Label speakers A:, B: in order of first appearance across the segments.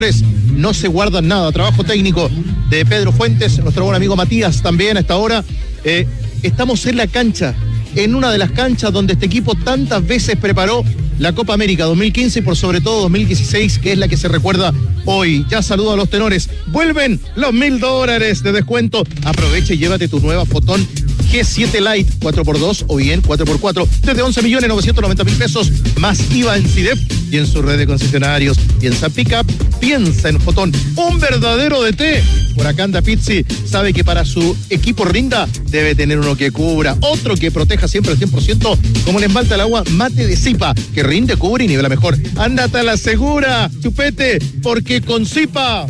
A: no se guardan nada. Trabajo técnico de Pedro Fuentes, nuestro buen amigo Matías también a esta hora. Estamos en la cancha, en una de las canchas donde este equipo tantas veces preparó la Copa América 2015 y por sobre todo 2016, que es la que se recuerda hoy. Ya saludo a los tenores. Vuelven los $1,000 de descuento. Aprovecha y llévate tu nueva Fotón G7 Lite 4x2 o bien 4x4 desde 11.990.000 pesos más IVA en CIDEP y en su red de concesionarios. Piensa Pickup, piensa en Fotón. Un verdadero DT. Por acá anda Pizzi, sabe que para su equipo rinda debe tener uno que cubra, otro que proteja siempre al 100%, como le embalta el agua Mate de Zipa, que rinde, cubre y nivela mejor. Ándate a la segura, chupete, porque con Zipa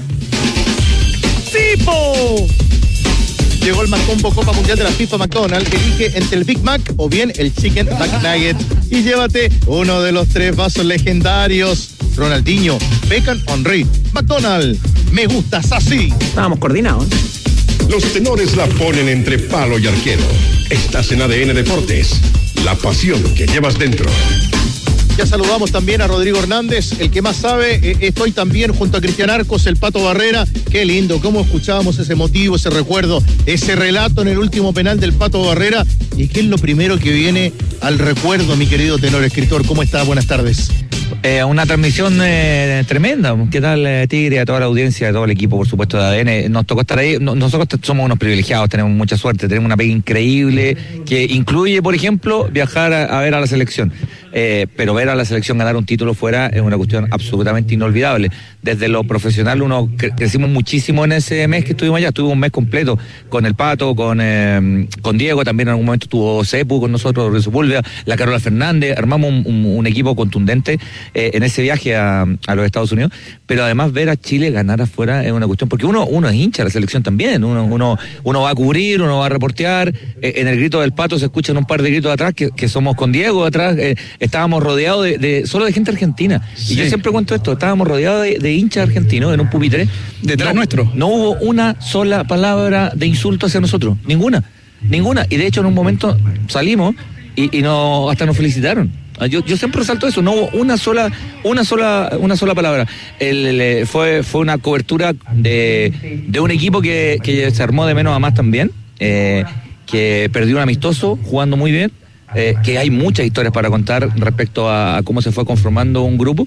A: ¡Zipo! Llegó el Macombo Copa Mundial de la FIFA McDonald's. Elige entre el Big Mac o bien el Chicken McNugget y llévate uno de los 3 vasos legendarios. Ronaldinho, Beckham, Henry. McDonald's, me gustas así.
B: Estábamos coordinados.
C: Los tenores la ponen entre palo y arquero. Estás en ADN Deportes, la pasión que llevas dentro.
A: Ya saludamos también a Rodrigo Hernández, el que más sabe. Estoy también junto a Cristian Arcos, el Pato Barrera. Qué lindo, cómo escuchábamos ese motivo, ese recuerdo, ese relato en el último penal del Pato Barrera. ¿Y qué es lo primero que viene al recuerdo, mi querido tenor escritor? ¿Cómo está? Buenas tardes.
D: Una transmisión tremenda. ¿Qué tal, Tigre? A toda la audiencia, a todo el equipo, por supuesto, de ADN. Nos tocó estar ahí. Nosotros somos unos privilegiados, tenemos mucha suerte, tenemos una pega increíble que incluye, por ejemplo, viajar a ver a la selección. Pero ver a la selección ganar un título fuera es una cuestión absolutamente inolvidable. Desde lo profesional crecimos muchísimo en ese mes que estuvimos allá. Estuvimos un mes completo con el Pato, con Diego, también en algún momento estuvo Cepu con nosotros, Resupulvia, la Carola Fernández. Armamos un equipo contundente en ese viaje a los Estados Unidos, pero además ver a Chile ganar afuera es una cuestión, porque uno es hincha de la selección también, uno va a cubrir, uno va a reportear. En el grito del Pato se escuchan un par de gritos atrás que somos con Diego atrás. Estábamos rodeados solo de gente argentina. Sí. Y yo siempre cuento esto, estábamos rodeados de hinchas argentinos en un pupitre.
B: Detrás nuestro.
D: No hubo una sola palabra de insulto hacia nosotros, ninguna. Y de hecho en un momento salimos y hasta nos felicitaron. Yo siempre resalto eso, no hubo una sola palabra. Fue una cobertura de un equipo que se armó de menos a más también, que perdió un amistoso jugando muy bien. Que hay muchas historias para contar respecto a cómo se fue conformando un grupo,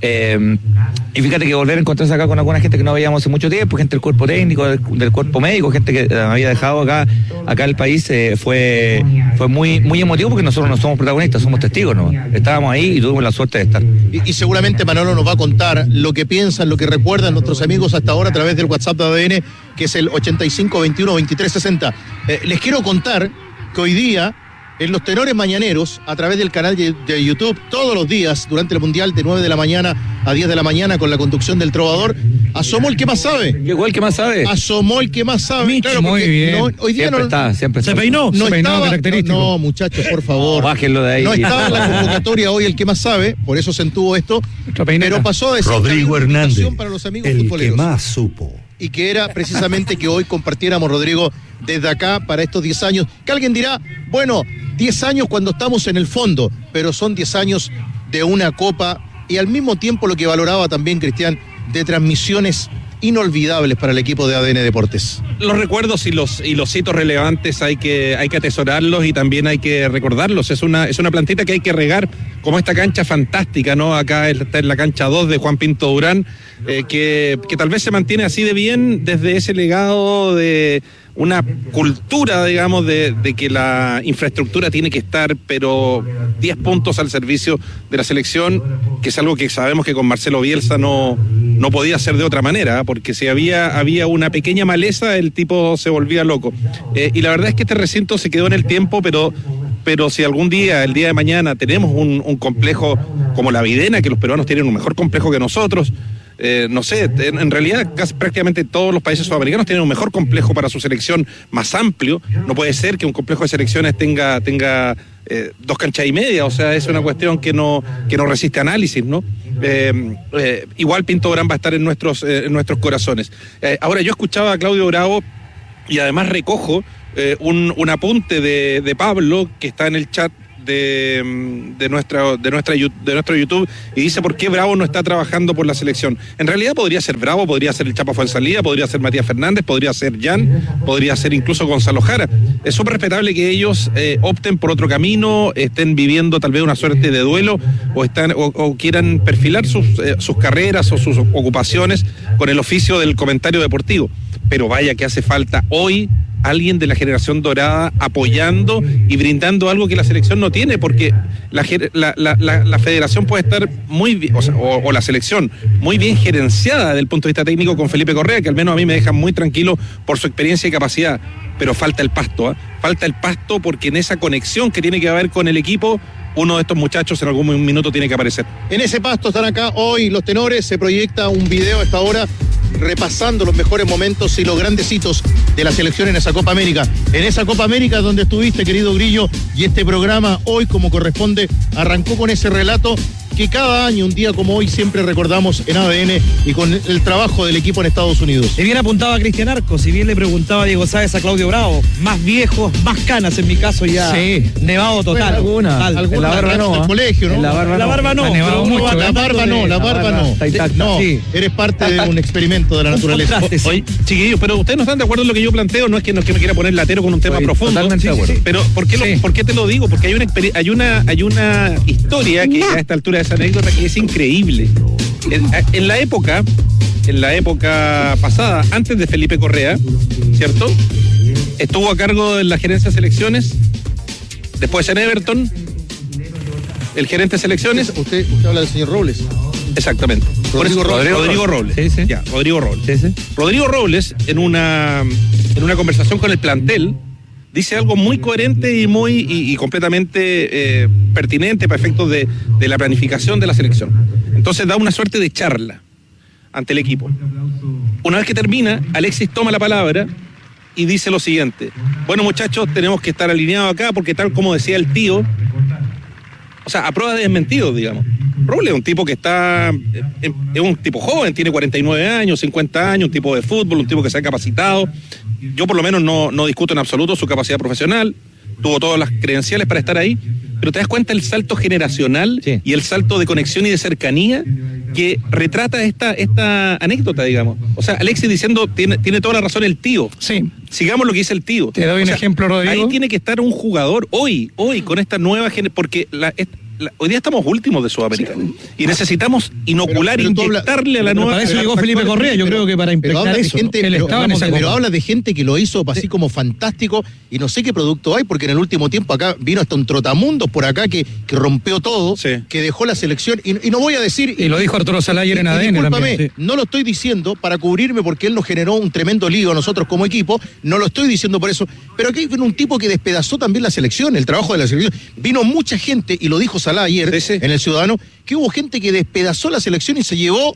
D: y fíjate que volver a encontrarse acá con alguna gente que no veíamos hace mucho tiempo, gente del cuerpo técnico, del cuerpo médico, gente que había dejado acá el país, fue muy, muy emotivo, porque nosotros no somos protagonistas, somos testigos, ¿no? Estábamos ahí y tuvimos la suerte de estar.
A: Y seguramente Manolo nos va a contar lo que piensan, lo que recuerdan nuestros amigos hasta ahora a través del WhatsApp de ADN, que es el 8521-2360. Les quiero contar que hoy día, en los tenores mañaneros, a través del canal de YouTube, todos los días, durante el Mundial, de 9 de la mañana a 10 de la mañana, con la conducción del Trovador, asomó el que más sabe.
D: Llegó el que más sabe.
A: Asomó el que más sabe.
D: Claro, muy bien.
A: Hoy día
D: siempre está.
B: Se peinó característico.
A: No, muchachos, por favor.
D: Bájenlo de ahí.
A: No estaba en la convocatoria hoy el que más sabe, por eso se entuvo esto. Pero pasó de
C: Rodrigo Hernández,
A: para los amigos
C: el
A: futboleros.
C: que más supo.
A: Y que era precisamente que hoy compartiéramos, Rodrigo, desde acá para estos 10 años. Que alguien dirá, bueno, 10 años cuando estamos en el fondo, pero son 10 años de una copa y al mismo tiempo lo que valoraba también Cristian, de transmisiones inolvidables para el equipo de ADN Deportes.
E: Los recuerdos y los hitos relevantes hay que atesorarlos y también hay que recordarlos. Es una plantita que hay que regar, como esta cancha fantástica, ¿no? Acá está en la cancha 2 de Juan Pinto Durán, que tal vez se mantiene así de bien desde ese legado de una cultura, digamos, de que la infraestructura tiene que estar, pero 10 puntos al servicio de la selección, que es algo que sabemos que con Marcelo Bielsa no podía ser de otra manera, porque si había una pequeña maleza, el tipo se volvía loco. Y la verdad es que este recinto se quedó en el tiempo, pero si algún día, el día de mañana, tenemos un complejo como la Videna, que los peruanos tienen un mejor complejo que nosotros, no sé, en realidad prácticamente todos los países sudamericanos tienen un mejor complejo para su selección, más amplio. No puede ser que un complejo de selecciones tenga 2 canchas y media, o sea, es una cuestión que no resiste análisis, ¿no? Igual Pinto Durán va a estar en nuestros corazones. Ahora, yo escuchaba a Claudio Bravo y además recojo un apunte de Pablo, que está en el chat de nuestro YouTube y dice por qué Bravo no está trabajando por la selección. En realidad podría ser Bravo, podría ser el Chapa Fuenzalía, podría ser Matías Fernández, podría ser Jan, podría ser incluso Gonzalo Jara. Es súper respetable que ellos opten por otro camino, estén viviendo tal vez una suerte de duelo o quieran perfilar sus carreras o sus ocupaciones con el oficio del comentario deportivo. Pero vaya que hace falta hoy alguien de la generación dorada apoyando y brindando algo que la selección no tiene, porque la federación puede estar muy bien, o la selección muy bien gerenciada desde el punto de vista técnico con Felipe Correa, que al menos a mí me deja muy tranquilo por su experiencia y capacidad, pero falta el pasto, falta el pasto, porque en esa conexión que tiene que haber con el equipo, uno de estos muchachos en algún minuto tiene que aparecer.
A: En ese pasto están acá hoy los tenores, se proyecta un video a esta hora repasando los mejores momentos y los grandes hitos de la selección en esa Copa América. En esa Copa América donde estuviste, querido Grillo, y este programa hoy, como corresponde, arrancó con ese relato que cada año, un día como hoy, siempre recordamos en ADN y con el trabajo del equipo en Estados Unidos.
B: Y bien apuntaba a Cristian Arcos, y bien le preguntaba a Diego Sáez a Claudio Bravo, más viejos, más canas en mi caso ya.
D: Sí.
B: Nevado total.
A: Bueno, alguna la barba no. Del colegio, ¿no?
B: La barba no.
D: Nevado mucho,
A: la barba no.
D: Está intacta.
A: No,
B: sí.
A: Eres parte de un experimento de la naturaleza.
E: Oye, chiquillos, pero ustedes no están de acuerdo en lo que yo planteo, no es que me quiera poner latero con un tema profundo.
D: Totalmente de acuerdo.
E: Pero ¿por qué te lo digo? Porque hay una historia que a esta altura de esa anécdota que es increíble. En la época pasada, antes de Felipe Correa, ¿cierto? Estuvo a cargo de la gerencia de selecciones, después en Everton, el gerente de selecciones.
A: Usted habla del señor Robles.
E: Exactamente. Rodrigo Robles.
D: Sí.
E: Ya, Rodrigo Robles.
D: Sí.
E: Rodrigo Robles, en una conversación con el plantel, dice algo muy coherente y completamente pertinente para efectos de la planificación de la selección. Entonces da una suerte de charla ante el equipo. Una vez que termina, Alexis toma la palabra y dice lo siguiente: bueno, muchachos, tenemos que estar alineados acá porque, tal como decía el tío, o sea, a prueba de desmentidos, digamos. Robles es un tipo que es un tipo joven, tiene 49 años, 50 años, un tipo de fútbol, un tipo que se ha capacitado. Yo por lo menos no discuto en absoluto su capacidad profesional, tuvo todas las credenciales para estar ahí, pero te das cuenta el salto generacional y el salto de conexión y de cercanía que retrata esta anécdota, digamos. O sea, Alexis diciendo, tiene toda la razón el tío.
B: Sí.
E: Sigamos lo que dice el tío.
B: Te doy un ejemplo, Rodrigo.
E: Ahí tiene que estar un jugador hoy con esta nueva generación, porque hoy día estamos últimos de Sudamérica y necesitamos inocular, inyectarle a la nueva.
B: Para eso llegó Felipe Correa, yo creo que para impregnar eso.
A: Pero habla de gente que lo hizo así como fantástico, y no sé qué producto hay, porque en el último tiempo acá vino hasta un trotamundos por acá que rompió todo, que dejó la selección, y no voy a decir.
B: Y lo dijo Arturo Sala ayer en ADN.
A: Discúlpame,
B: también,
A: no lo estoy diciendo para cubrirme porque él nos generó un tremendo lío a nosotros como equipo, no lo estoy diciendo por eso, pero aquí vino un tipo que despedazó también la selección, el trabajo de la selección. Vino mucha gente, y lo dijo Salá ayer en El Ciudadano, que hubo gente que despedazó la selección y se llevó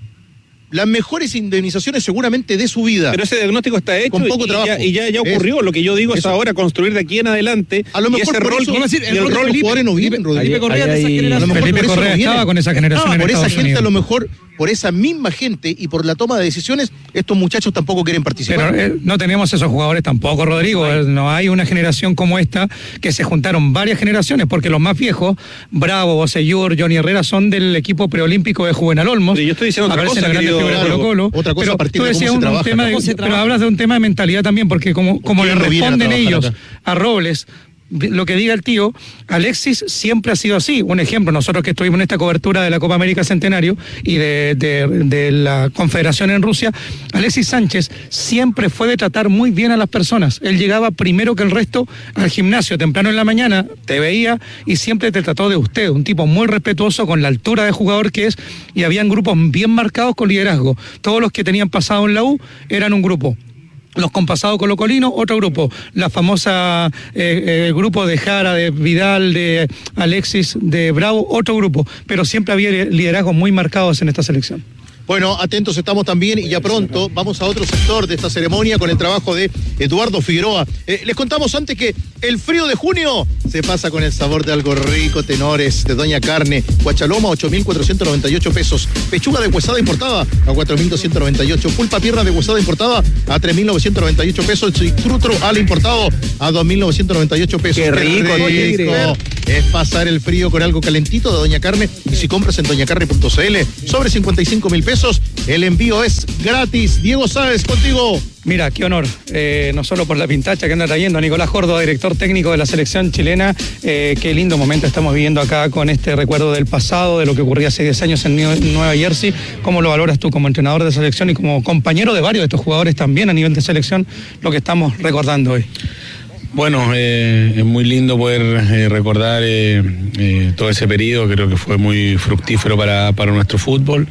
A: las mejores indemnizaciones seguramente de su vida.
E: Pero ese diagnóstico está hecho
A: con poco trabajo.
E: Y ya ocurrió. Lo que yo digo es ahora construir de aquí en adelante.
A: A lo mejor
E: ese
A: por
E: rol,
A: eso,
E: el rol
A: de los jugadores no vienen,
B: Felipe Correa de esa generación.
A: Felipe Correa
B: estaba con esa generación en
A: por esa
B: Estados
A: gente
B: Unidos.
A: a lo mejor, por esa misma gente y por la toma de decisiones, estos muchachos tampoco quieren participar.
B: Pero no tenemos esos jugadores tampoco, Rodrigo. No hay una generación como esta, que se juntaron varias generaciones, porque los más viejos, Bravo, Bosellur, Johnny Herrera, son del equipo preolímpico de Juvenal Olmos.
E: Pero yo estoy diciendo otra cosa,
A: otra cosa a partir de cómo se trabaja.
B: Pero hablas de un tema de mentalidad también, porque como le responden ellos a Robles, lo que diga el tío, Alexis siempre ha sido así. Un ejemplo, nosotros que estuvimos en esta cobertura de la Copa América Centenario y de la Confederación en Rusia, Alexis Sánchez siempre fue de tratar muy bien a las personas. Él llegaba primero que el resto al gimnasio temprano en la mañana, te veía y siempre te trató de usted, un tipo muy respetuoso con la altura de jugador que es, y habían grupos bien marcados con liderazgo. Todos los que tenían pasado en la U eran un grupo. Los con pasado colocolino, otro grupo. La famosa grupo de Jara, de Vidal, de Alexis, de Bravo, otro grupo. Pero siempre había liderazgos muy marcados en esta selección.
A: Bueno, atentos estamos también, y ya pronto vamos a otro sector de esta ceremonia con el trabajo de Eduardo Figueroa. Les contamos antes que el frío de junio se pasa con el sabor de algo rico, tenores de Doña Carne. Guachaloma, 8.498 pesos. Pechuga de huesada importada a 4.298. Pulpa pierna de huesada importada a 3.998 pesos. Y trutro al importado a 2.998 pesos.
D: Qué rico.
A: es pasar el frío con algo calentito de Doña Carne. Y si compras en doñacarne.cl sobre 55.000 pesos, el envío es gratis. Diego Sáez, contigo.
B: Mira, qué honor, no solo por la pintacha que anda trayendo Nicolás Córdoba, director técnico de la selección chilena, qué lindo momento estamos viviendo acá con este recuerdo del pasado, de lo que ocurría hace 10 años en Nueva Jersey. ¿Cómo lo valoras tú como entrenador de selección y como compañero de varios de estos jugadores también a nivel de selección, lo que estamos recordando hoy?
F: Bueno, es muy lindo poder recordar todo ese periodo, creo que fue muy fructífero para nuestro fútbol.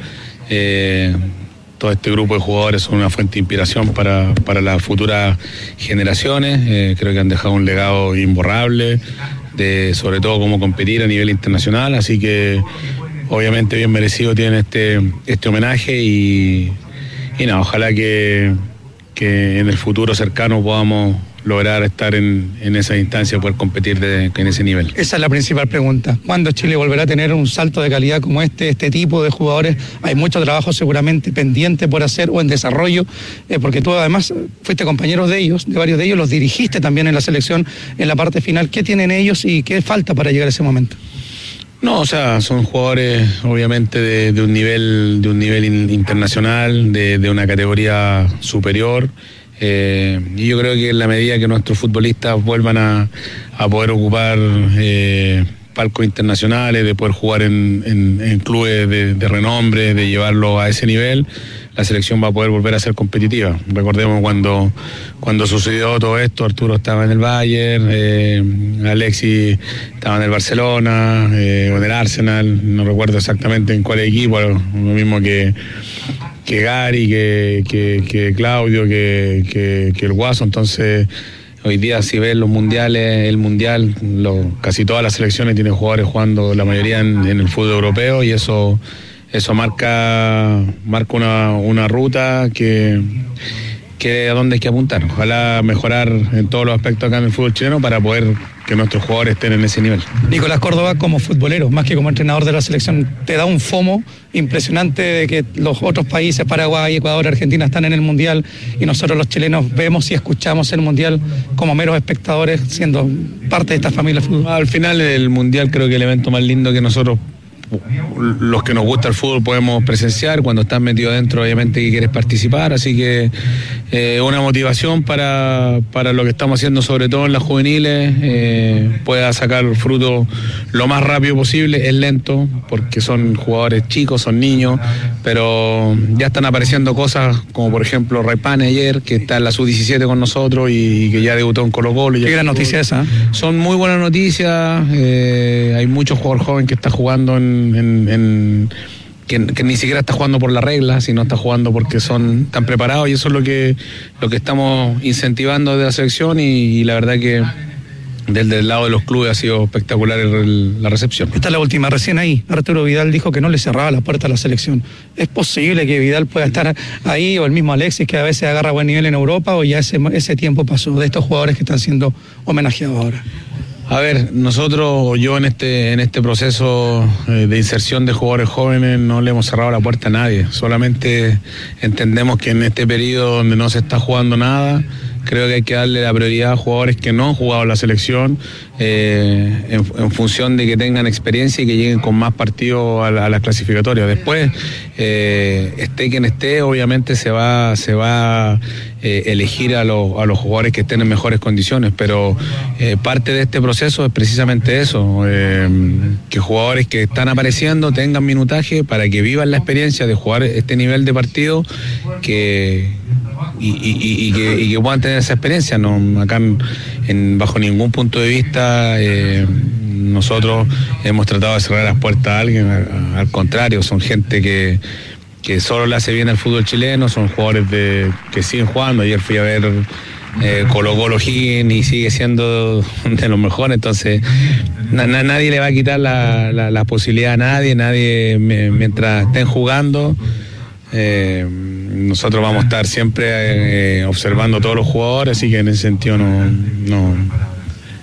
F: Todo este grupo de jugadores son una fuente de inspiración para las futuras generaciones. Creo que han dejado un legado imborrable, sobre todo cómo competir a nivel internacional, así que obviamente bien merecido tienen este homenaje y nada, ojalá que en el futuro cercano podamos lograr estar en esa instancia, poder competir en ese nivel.
B: Esa es la principal pregunta. ¿Cuándo Chile volverá a tener un salto de calidad como este tipo de jugadores? Hay mucho trabajo seguramente pendiente por hacer o en desarrollo, porque tú además fuiste compañero de ellos, de varios de ellos, los dirigiste también en la selección en la parte final. ¿Qué tienen ellos y qué falta para llegar a ese momento?
F: No, o sea, son jugadores obviamente de un nivel internacional, de una categoría superior. Y yo creo que en la medida que nuestros futbolistas vuelvan a poder ocupar palcos internacionales, de poder jugar en clubes de renombre, de llevarlo a ese nivel, la selección va a poder volver a ser competitiva. Recordemos cuando sucedió todo esto, Arturo estaba en el Bayern, Alexis estaba en el Barcelona, o en el Arsenal, no recuerdo exactamente en cuál equipo, lo mismo que Gary, que Claudio, que el Guaso. Entonces hoy día si ves los mundiales, casi todas las selecciones tienen jugadores jugando, la mayoría en el fútbol europeo, y eso marca una ruta que a dónde hay que apuntar. Ojalá mejorar en todos los aspectos acá en el fútbol chileno para poder que nuestros jugadores estén en ese nivel.
B: Nicolás Córdoba, como futbolero, más que como entrenador de la selección, ¿te da un FOMO impresionante de que los otros países, Paraguay, Ecuador, Argentina, están en el Mundial y nosotros los chilenos vemos y escuchamos el Mundial como meros espectadores, siendo parte de esta familia de fútbol?
F: Al final el Mundial creo que el evento más lindo que nosotros, los que nos gusta el fútbol, podemos presenciar. Cuando estás metido adentro, obviamente que quieres participar, así que una motivación para lo que estamos haciendo, sobre todo en las juveniles, pueda sacar fruto lo más rápido posible. Es lento porque son jugadores chicos, son niños, pero ya están apareciendo cosas como por ejemplo Raipane ayer, que está en la sub-17 con nosotros y que ya debutó en Colo-Colo.
B: Qué gran noticia esa.
F: Son muy buenas noticias. Hay muchos jugadores jóvenes que están jugando que ni siquiera está jugando por la regla, sino está jugando porque están preparados, y eso es lo que estamos incentivando de la selección, y la verdad que del lado de los clubes ha sido espectacular la recepción.
B: Esta es la última, recién ahí Arturo Vidal dijo que no le cerraba la puerta a la selección. ¿Es posible que Vidal pueda estar ahí, o el mismo Alexis, que a veces agarra buen nivel en Europa, o ya ese tiempo pasó de estos jugadores que están siendo homenajeados ahora?
F: A ver, yo en este proceso de inserción de jugadores jóvenes no le hemos cerrado la puerta a nadie, solamente entendemos que en este periodo donde no se está jugando nada, creo que hay que darle la prioridad a jugadores que no han jugado la selección, en función de que tengan experiencia y que lleguen con más partidos a las clasificatorias. Después, esté quien esté, obviamente se va a elegir a los jugadores que estén en mejores condiciones, pero parte de este proceso es precisamente eso, que jugadores que están apareciendo tengan minutaje para que vivan la experiencia de jugar este nivel de partido, que puedan tener esa experiencia. No, acá bajo ningún punto de vista nosotros hemos tratado de cerrar las puertas a alguien, al contrario, son gente que solo le hace bien al fútbol chileno, son jugadores que siguen jugando. Ayer fui a ver Colo-Colo Higgins y sigue siendo de los mejores, entonces nadie le va a quitar la posibilidad a nadie mientras estén jugando. Nosotros vamos a estar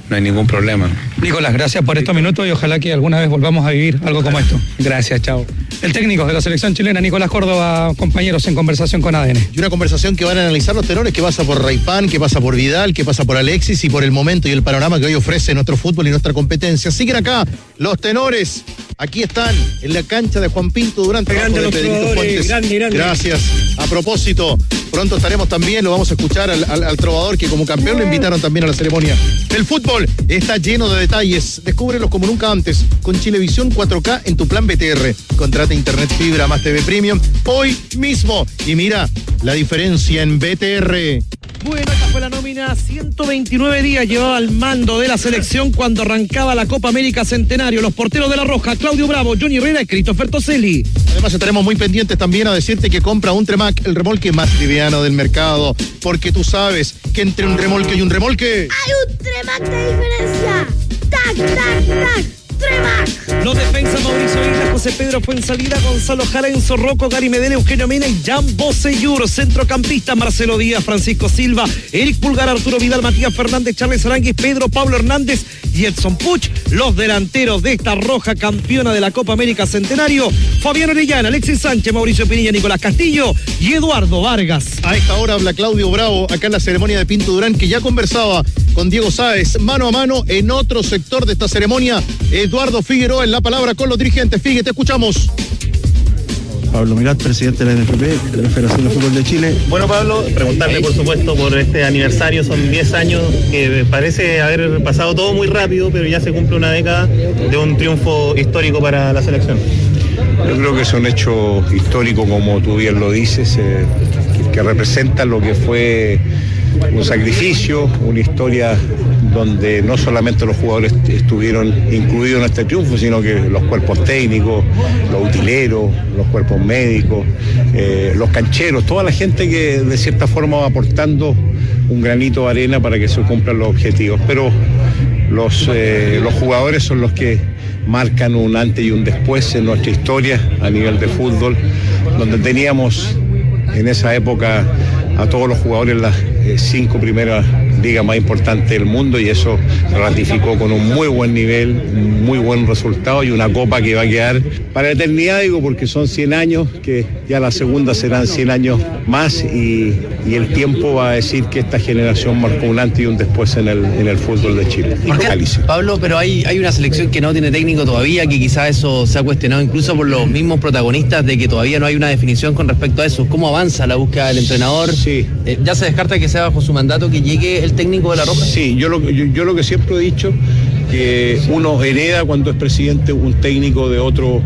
F: no hay ningún problema.
B: Nicolás, gracias por estos minutos y ojalá que alguna vez volvamos a vivir algo como esto.
F: Gracias, chao.
B: El técnico de la selección chilena, Nicolás Córdoba, compañeros en conversación con ADN.
A: Y una conversación que van a analizar los tenores, que pasa por Raypan, que pasa por Vidal, que pasa por Alexis y por el momento y el panorama que hoy ofrece nuestro fútbol y nuestra competencia. Siguen acá los tenores. Aquí están, en la cancha de Juan Pinto Durán.
G: Grande
A: de Pedrito Fuentes. Grande. Gracias. A propósito, pronto estaremos también, lo vamos a escuchar al trovador que como campeón lo invitaron también a la ceremonia. El fútbol está lleno de detalles. Descúbrelos como nunca antes con Chilevisión 4K en tu plan BTR. Contrata internet fibra más TV Premium hoy mismo. Y mira la diferencia en BTR.
G: Bueno, esta fue la nómina. 129 días llevaba al mando de la selección cuando arrancaba la Copa América Centenario. Los porteros de La Roja, Claudio Bravo, Johnny Herrera y Christopher Toselli.
A: Además estaremos muy pendientes también a decirte que compra un Tremac, el remolque más liviano del mercado. Porque tú sabes que entre un remolque y un remolque
H: hay un Tremac de diferencia. ¡Tac, tac, tac! Tremac.
G: Los defensas Mauricio Isla, José Pedro Fuenzalida, Gonzalo Jara, Enzo Rocco, Gary Medel, Eugenio Mena y Jan Bosellur. Centrocampistas Marcelo Díaz, Francisco Silva, Eric Pulgar, Arturo Vidal, Matías Fernández, Charles Aranguis, Pedro Pablo Hernández y Edson Puch. Los delanteros de esta Roja campeona de la Copa América Centenario: Fabián Orellana, Alexis Sánchez, Mauricio Pinilla, Nicolás Castillo y Eduardo Vargas.
A: A esta hora habla Claudio Bravo, acá en la ceremonia de Pinto Durán, que ya conversaba con Diego Sáez mano a mano en otro sector de esta ceremonia. Eduardo Figueroa en la palabra con los dirigentes. Figue, te escuchamos.
I: Pablo Milat, presidente de la NFP, de la Federación de Fútbol de Chile.
J: Bueno, Pablo, preguntarle por supuesto por este aniversario. Son 10 años que parece haber pasado todo muy rápido, pero ya se cumple una década de un triunfo histórico para la selección.
K: Yo creo que es un hecho histórico, como tú bien lo dices, que representa lo que fue un sacrificio, una historia donde no solamente los jugadores estuvieron incluidos en este triunfo, sino que los cuerpos técnicos, los utileros, los cuerpos médicos, los cancheros, toda la gente que de cierta forma va aportando un granito de arena para que se cumplan los objetivos. Pero los jugadores son los que marcan un antes y un después en nuestra historia a nivel de fútbol, donde teníamos en esa época a todos los jugadores en las 5 primeras ligas más importantes del mundo, y eso se ratificó con un muy buen nivel, un muy buen resultado y una copa que va a quedar para la eternidad, digo, porque son 100 años, que ya la segunda serán 100 años más, y el tiempo va a decir que esta generación marcó un antes y un después en el fútbol de Chile.
L: Pablo, pero hay una selección que no tiene técnico todavía, que quizás eso se ha cuestionado incluso por los mismos protagonistas, de que todavía no hay una definición con respecto a eso. ¿Cómo avanza la búsqueda del entrenador?
K: Sí.
L: ¿Ya se descarta que sea bajo su mandato que llegue el técnico de La Roja?
K: Sí, yo lo que siempre he dicho, que uno hereda cuando es presidente un técnico de otro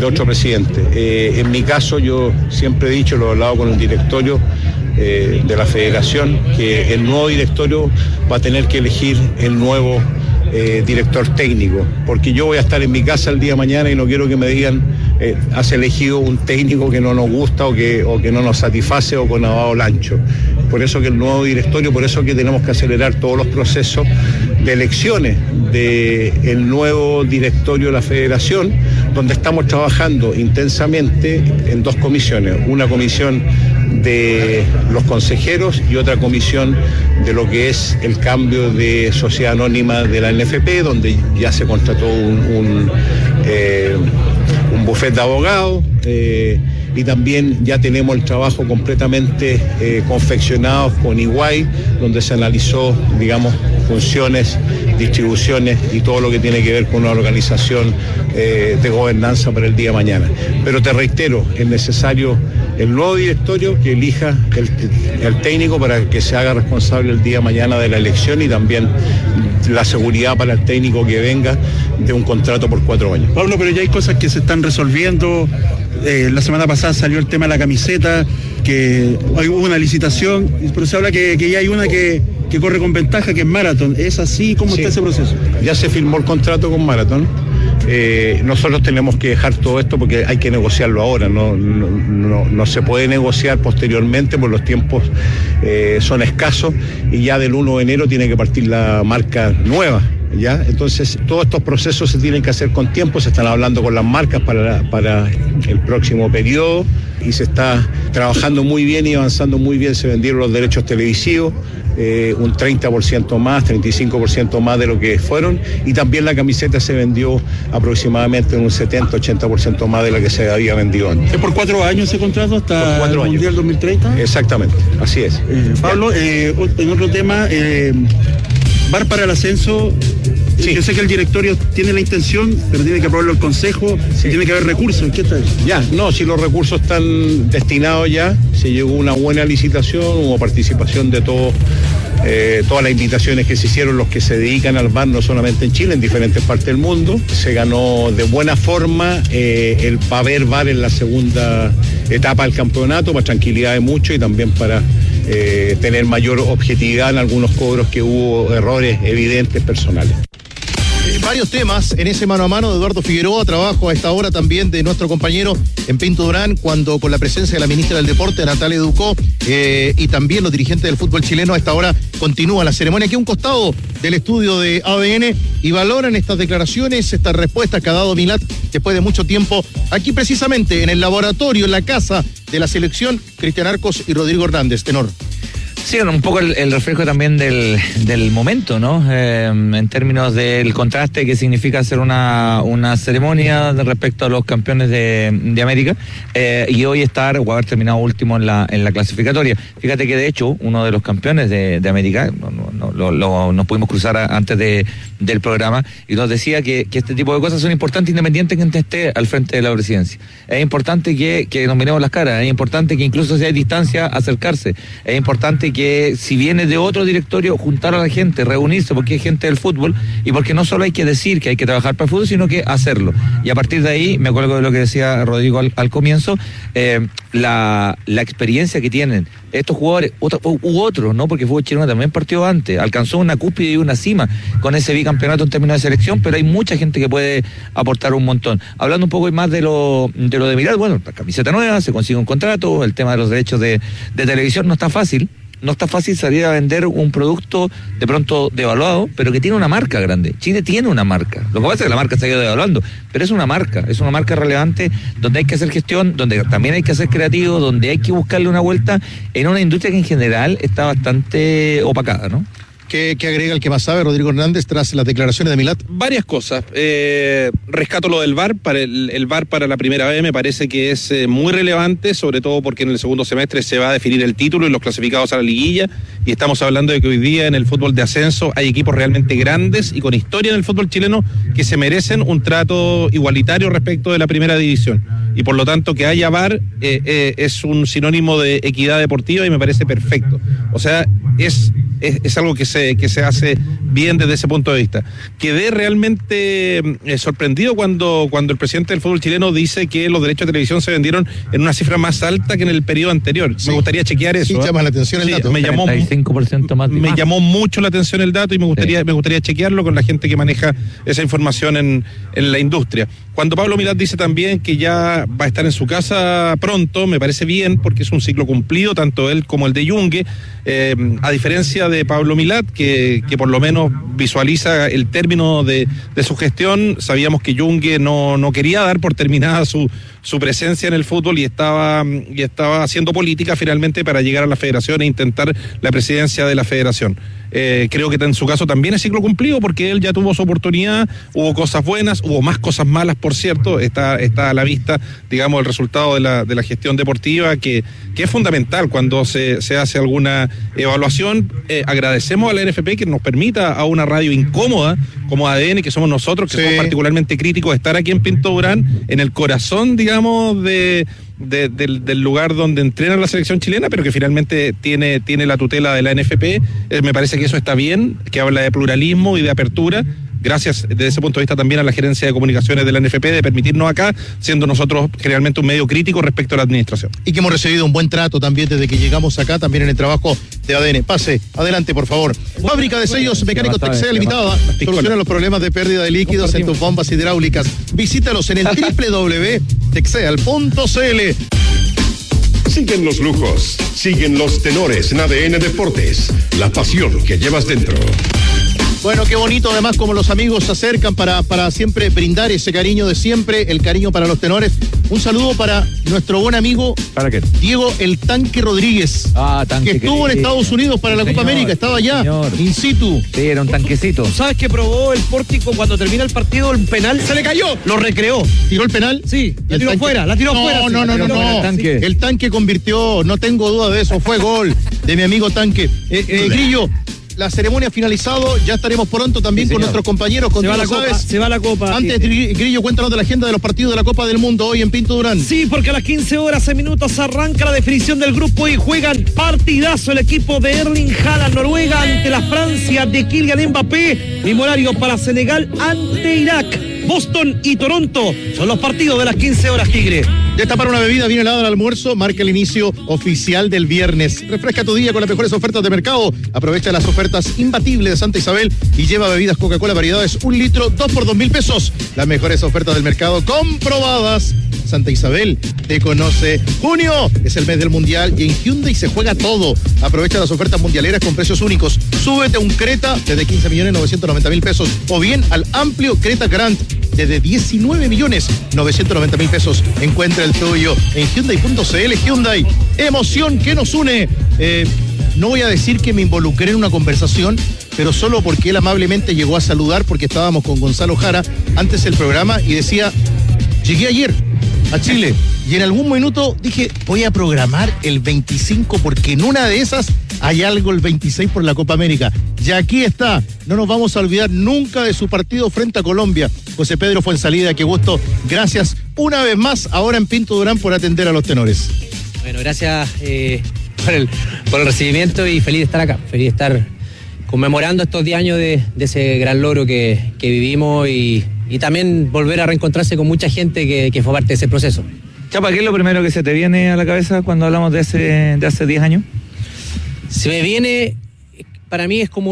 K: presidente. En mi caso, yo siempre he dicho, lo he hablado con el directorio de la federación, que el nuevo directorio va a tener que elegir el nuevo director técnico, porque yo voy a estar en mi casa el día de mañana y no quiero que me digan has elegido un técnico que no nos gusta o que no nos satisface o con lavado lancho. Por eso que el nuevo directorio, por eso que tenemos que acelerar todos los procesos de elecciones del nuevo directorio de la federación, donde estamos trabajando intensamente en 2 comisiones, una comisión de los consejeros y otra comisión de lo que es el cambio de sociedad anónima de la NFP, donde ya se contrató un bufete de abogados, y también ya tenemos el trabajo completamente confeccionado con Iguay, donde se analizó, digamos, funciones, distribuciones y todo lo que tiene que ver con una organización de gobernanza para el día de mañana. Pero te reitero, es necesario el nuevo directorio que elija el técnico para que se haga responsable el día de mañana de la elección, y también la seguridad para el técnico que venga de un contrato por 4 años.
I: Pablo, pero ya hay cosas que se están resolviendo. La semana pasada salió el tema de la camiseta, que hubo una licitación, pero se habla que ya hay una que corre con ventaja, que es Marathon. ¿Es así? ¿Cómo está ese proceso?
K: Ya se firmó el contrato con Marathon. Nosotros tenemos que dejar todo esto porque hay que negociarlo ahora, no se puede negociar posteriormente, porque los tiempos son escasos, y ya del 1 de enero tiene que partir la marca nueva. ¿ya? Entonces, todos estos procesos se tienen que hacer con tiempo, se están hablando con las marcas para el próximo periodo y se está trabajando muy bien y avanzando muy bien. Se vendieron los derechos televisivos, un 30% más, 35% más de lo que fueron, y también la camiseta se vendió aproximadamente en un 70-80% más de la que se había vendido antes.
I: ¿Es por 4 años ese contrato hasta el Mundial 2030?
K: Exactamente, así es.
I: Pablo, en otro tema, VAR para el ascenso. Sí. Yo sé que el directorio tiene la intención, pero tiene que aprobarlo el consejo, sí. Tiene que haber recursos. ¿Qué tal?
K: Ya, no, si los recursos están destinados ya, se llegó a una buena licitación, hubo participación de todas las invitaciones que se hicieron, los que se dedican al VAR, no solamente en Chile, en diferentes partes del mundo. Se ganó de buena forma el haber VAR en la segunda etapa del campeonato, para tranquilidad de muchos y también para tener mayor objetividad en algunos cobros que hubo errores evidentes personales.
A: Varios temas en ese mano a mano de Eduardo Figueroa, trabajo a esta hora también de nuestro compañero en Pinto Durán, cuando con la presencia de la ministra del Deporte, Natalia Ducó, y también los dirigentes del fútbol chileno, a esta hora continúa la ceremonia aquí a un costado del estudio de ADN y valoran estas declaraciones, estas respuestas que ha dado Milat después de mucho tiempo, aquí precisamente en el laboratorio, en la casa de la selección, Cristian Arcos y Rodrigo Hernández. Tenor.
D: Sí, un poco el reflejo también del momento, ¿no? En términos del contraste que significa hacer una ceremonia respecto a los campeones de América, y hoy estar o haber terminado último en la clasificatoria. Fíjate que de hecho uno de los campeones de América, nos pudimos cruzar antes del programa, y nos decía que este tipo de cosas son importantes independiente que esté al frente de la presidencia. Es importante que nos miremos las caras, es importante que incluso si hay distancia acercarse, es importante que si viene de otro directorio juntar a la gente, reunirse, porque hay gente del fútbol y porque no solo hay que decir que hay que trabajar para el fútbol, sino que hacerlo. Y a partir de ahí, me acuerdo de lo que decía Rodrigo al comienzo, la experiencia que tienen estos jugadores, u otros, ¿no? Porque el fútbol chileno también partió antes, alcanzó una cúspide y una cima con ese bicampeonato en términos de selección, pero hay mucha gente que puede aportar un montón. Hablando un poco más de lo de Miral, bueno, la camiseta nueva, se consigue un contrato, el tema de los derechos de televisión no está fácil. No está fácil salir a vender un producto de pronto devaluado, pero que tiene una marca grande. Chile tiene una marca. Lo que pasa es que la marca se ha ido devaluando, pero es una marca relevante donde hay que hacer gestión, donde también hay que ser creativo, donde hay que buscarle una vuelta en una industria que en general está bastante opacada, ¿no?
A: ¿Qué agrega el que más sabe, Rodrigo Hernández, tras las declaraciones de Milat?
E: Varias cosas. Rescato lo del VAR. El VAR para la primera vez me parece que es muy relevante, sobre todo porque en el segundo semestre se va a definir el título y los clasificados a la liguilla, y estamos hablando de que hoy día en el fútbol de ascenso hay equipos realmente grandes y con historia en el fútbol chileno que se merecen un trato igualitario respecto de la primera división. Y por lo tanto que haya VAR es un sinónimo de equidad deportiva y me parece perfecto. O sea, es algo que se hace bien desde ese punto de vista. Quedé realmente sorprendido cuando el presidente del fútbol chileno dice que los derechos de televisión se vendieron en una cifra más alta que en el periodo anterior. Sí. Me gustaría chequear eso.
A: Sí, llama la atención el dato.
E: Me llamó mucho la atención el dato y me gustaría chequearlo con la gente que maneja esa información en la industria. Cuando Pablo Milat dice también que ya va a estar en su casa pronto, me parece bien porque es un ciclo cumplido, tanto él como el de Yungue, a diferencia de Pablo Milat, que por lo menos visualiza el término de su gestión. Sabíamos que Yungue no quería dar por terminada su presencia en el fútbol y estaba haciendo política finalmente para llegar a la federación e intentar la presidencia de la federación. Creo que en su caso también es ciclo cumplido porque él ya tuvo su oportunidad, hubo cosas buenas, hubo más cosas malas, por cierto, está a la vista, digamos, el resultado de la gestión deportiva, que es fundamental cuando se hace alguna evaluación. Agradecemos a la NFP que nos permita a una radio incómoda como ADN, que somos nosotros, que somos particularmente críticos, estar aquí en Pinto Durán, en el corazón, digamos, del lugar donde entrena la selección chilena, pero que finalmente tiene la tutela de la NFP. Me parece que eso está bien, que habla de pluralismo y de apertura. Gracias desde ese punto de vista también a la gerencia de comunicaciones de la NFP de permitirnos acá, siendo nosotros generalmente un medio crítico respecto a la administración.
A: Y que hemos recibido un buen trato también desde que llegamos acá, también en el trabajo de ADN. Pase, adelante por favor. Fábrica de sellos mecánicos Texea Limitada. Soluciona los problemas de pérdida de líquidos en tus bombas hidráulicas. Visítalos en el www.texeal.cl.
C: Siguen los lujos, siguen los tenores en ADN Deportes, la pasión que llevas dentro.
A: Bueno, qué bonito además como los amigos se acercan para siempre brindar ese cariño de siempre, el cariño para los tenores. Un saludo para nuestro buen amigo Diego el Tanque Rodríguez, que estuvo en Estados Unidos para la Copa América, estaba allá, in situ.
D: Sí, era un tanquecito.
G: ¿Sabes que probó el Pórtico cuando termina el partido el penal?
A: ¡Se le cayó!
G: Lo recreó.
A: ¿Tiró el penal?
G: Sí, la tiró fuera.
A: No. El Tanque convirtió, no tengo duda de eso, fue gol de mi amigo Tanque. Grillo, la ceremonia ha finalizado, ya estaremos pronto también con nuestros compañeros.
G: Se va la Copa.
A: Antes, Grillo, cuéntanos de la agenda de los partidos de la Copa del Mundo hoy en Pinto Durán.
G: Sí, porque a las 15 horas en minutos arranca la definición del grupo y juegan partidazo el equipo de Erling Haaland, Noruega ante la Francia de Kylian Mbappé, mismo horario para Senegal ante Irak. Boston y Toronto son los partidos de las 15 horas, Tigre.
A: Destapar una bebida bien helada al almuerzo marca el inicio oficial del viernes. Refresca tu día con las mejores ofertas de mercado. Aprovecha las ofertas imbatibles de Santa Isabel y lleva bebidas Coca-Cola variedades 1 litro, 2 por 2.000 pesos. Las mejores ofertas del mercado comprobadas. Santa Isabel te conoce. Junio es el mes del Mundial y en Hyundai se juega todo. Aprovecha las ofertas mundialeras con precios únicos. Súbete a un Creta desde 15.990.000 pesos o bien al amplio Creta Grand desde 19.990.000 pesos. Encuentra el tuyo en Hyundai.cl. Hyundai, emoción que nos une. No voy a decir que me involucré en una conversación, pero solo porque él amablemente llegó a saludar porque estábamos con Gonzalo Jara antes del programa y decía, llegué ayer a Chile y en algún minuto dije, voy a programar el 25 porque en una de esas hay algo el 26 por la Copa América. Y aquí está, no nos vamos a olvidar nunca de su partido frente a Colombia. José Pedro Fuenzalida, qué gusto. Gracias una vez más ahora en Pinto Durán por atender a los tenores.
M: Bueno, gracias por el recibimiento y feliz de estar acá, feliz de estar conmemorando estos 10 años de ese gran logro que vivimos y también volver a reencontrarse con mucha gente que fue parte de ese proceso.
D: Chapa, ¿qué es lo primero que se te viene a la cabeza cuando hablamos de hace 10 años?
M: Se me viene, para mí es como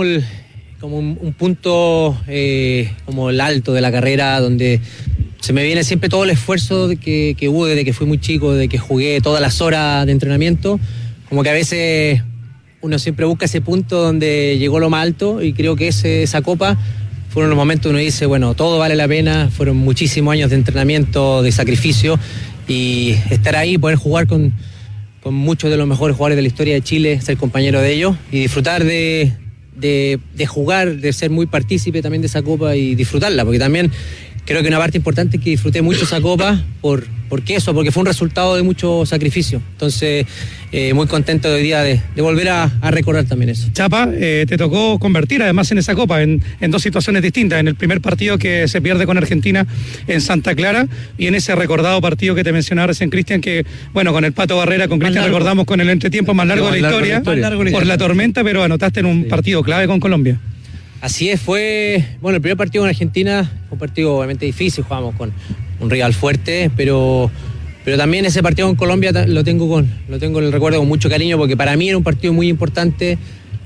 M: un punto, como el alto de la carrera, donde se me viene siempre todo el esfuerzo que hubo desde que fui muy chico, desde que jugué todas las horas de entrenamiento, como que a veces uno siempre busca ese punto donde llegó lo más alto y creo que esa copa fueron los momentos donde uno dice, bueno, todo vale la pena, fueron muchísimos años de entrenamiento, de sacrificio y estar ahí, poder jugar con muchos de los mejores jugadores de la historia de Chile, ser compañero de ellos y disfrutar de jugar, de ser muy partícipe también de esa copa y disfrutarla, porque también creo que una parte importante es que disfruté mucho esa copa porque fue un resultado de mucho sacrificio. Entonces, muy contento hoy día de volver a recordar también eso.
B: Chapa, te tocó convertir además en esa copa en dos situaciones distintas. En el primer partido que se pierde con Argentina en Santa Clara y en ese recordado partido que te mencionaba recién, Cristian, que bueno, con el Pato Barrera, con Cristian recordamos con el entretiempo más largo de la historia por la tormenta, pero anotaste en un partido clave con Colombia.
M: Así es, el primer partido con Argentina fue un partido obviamente difícil, jugamos con un rival fuerte, pero también ese partido con Colombia lo tengo en el recuerdo con mucho cariño, porque para mí era un partido muy importante.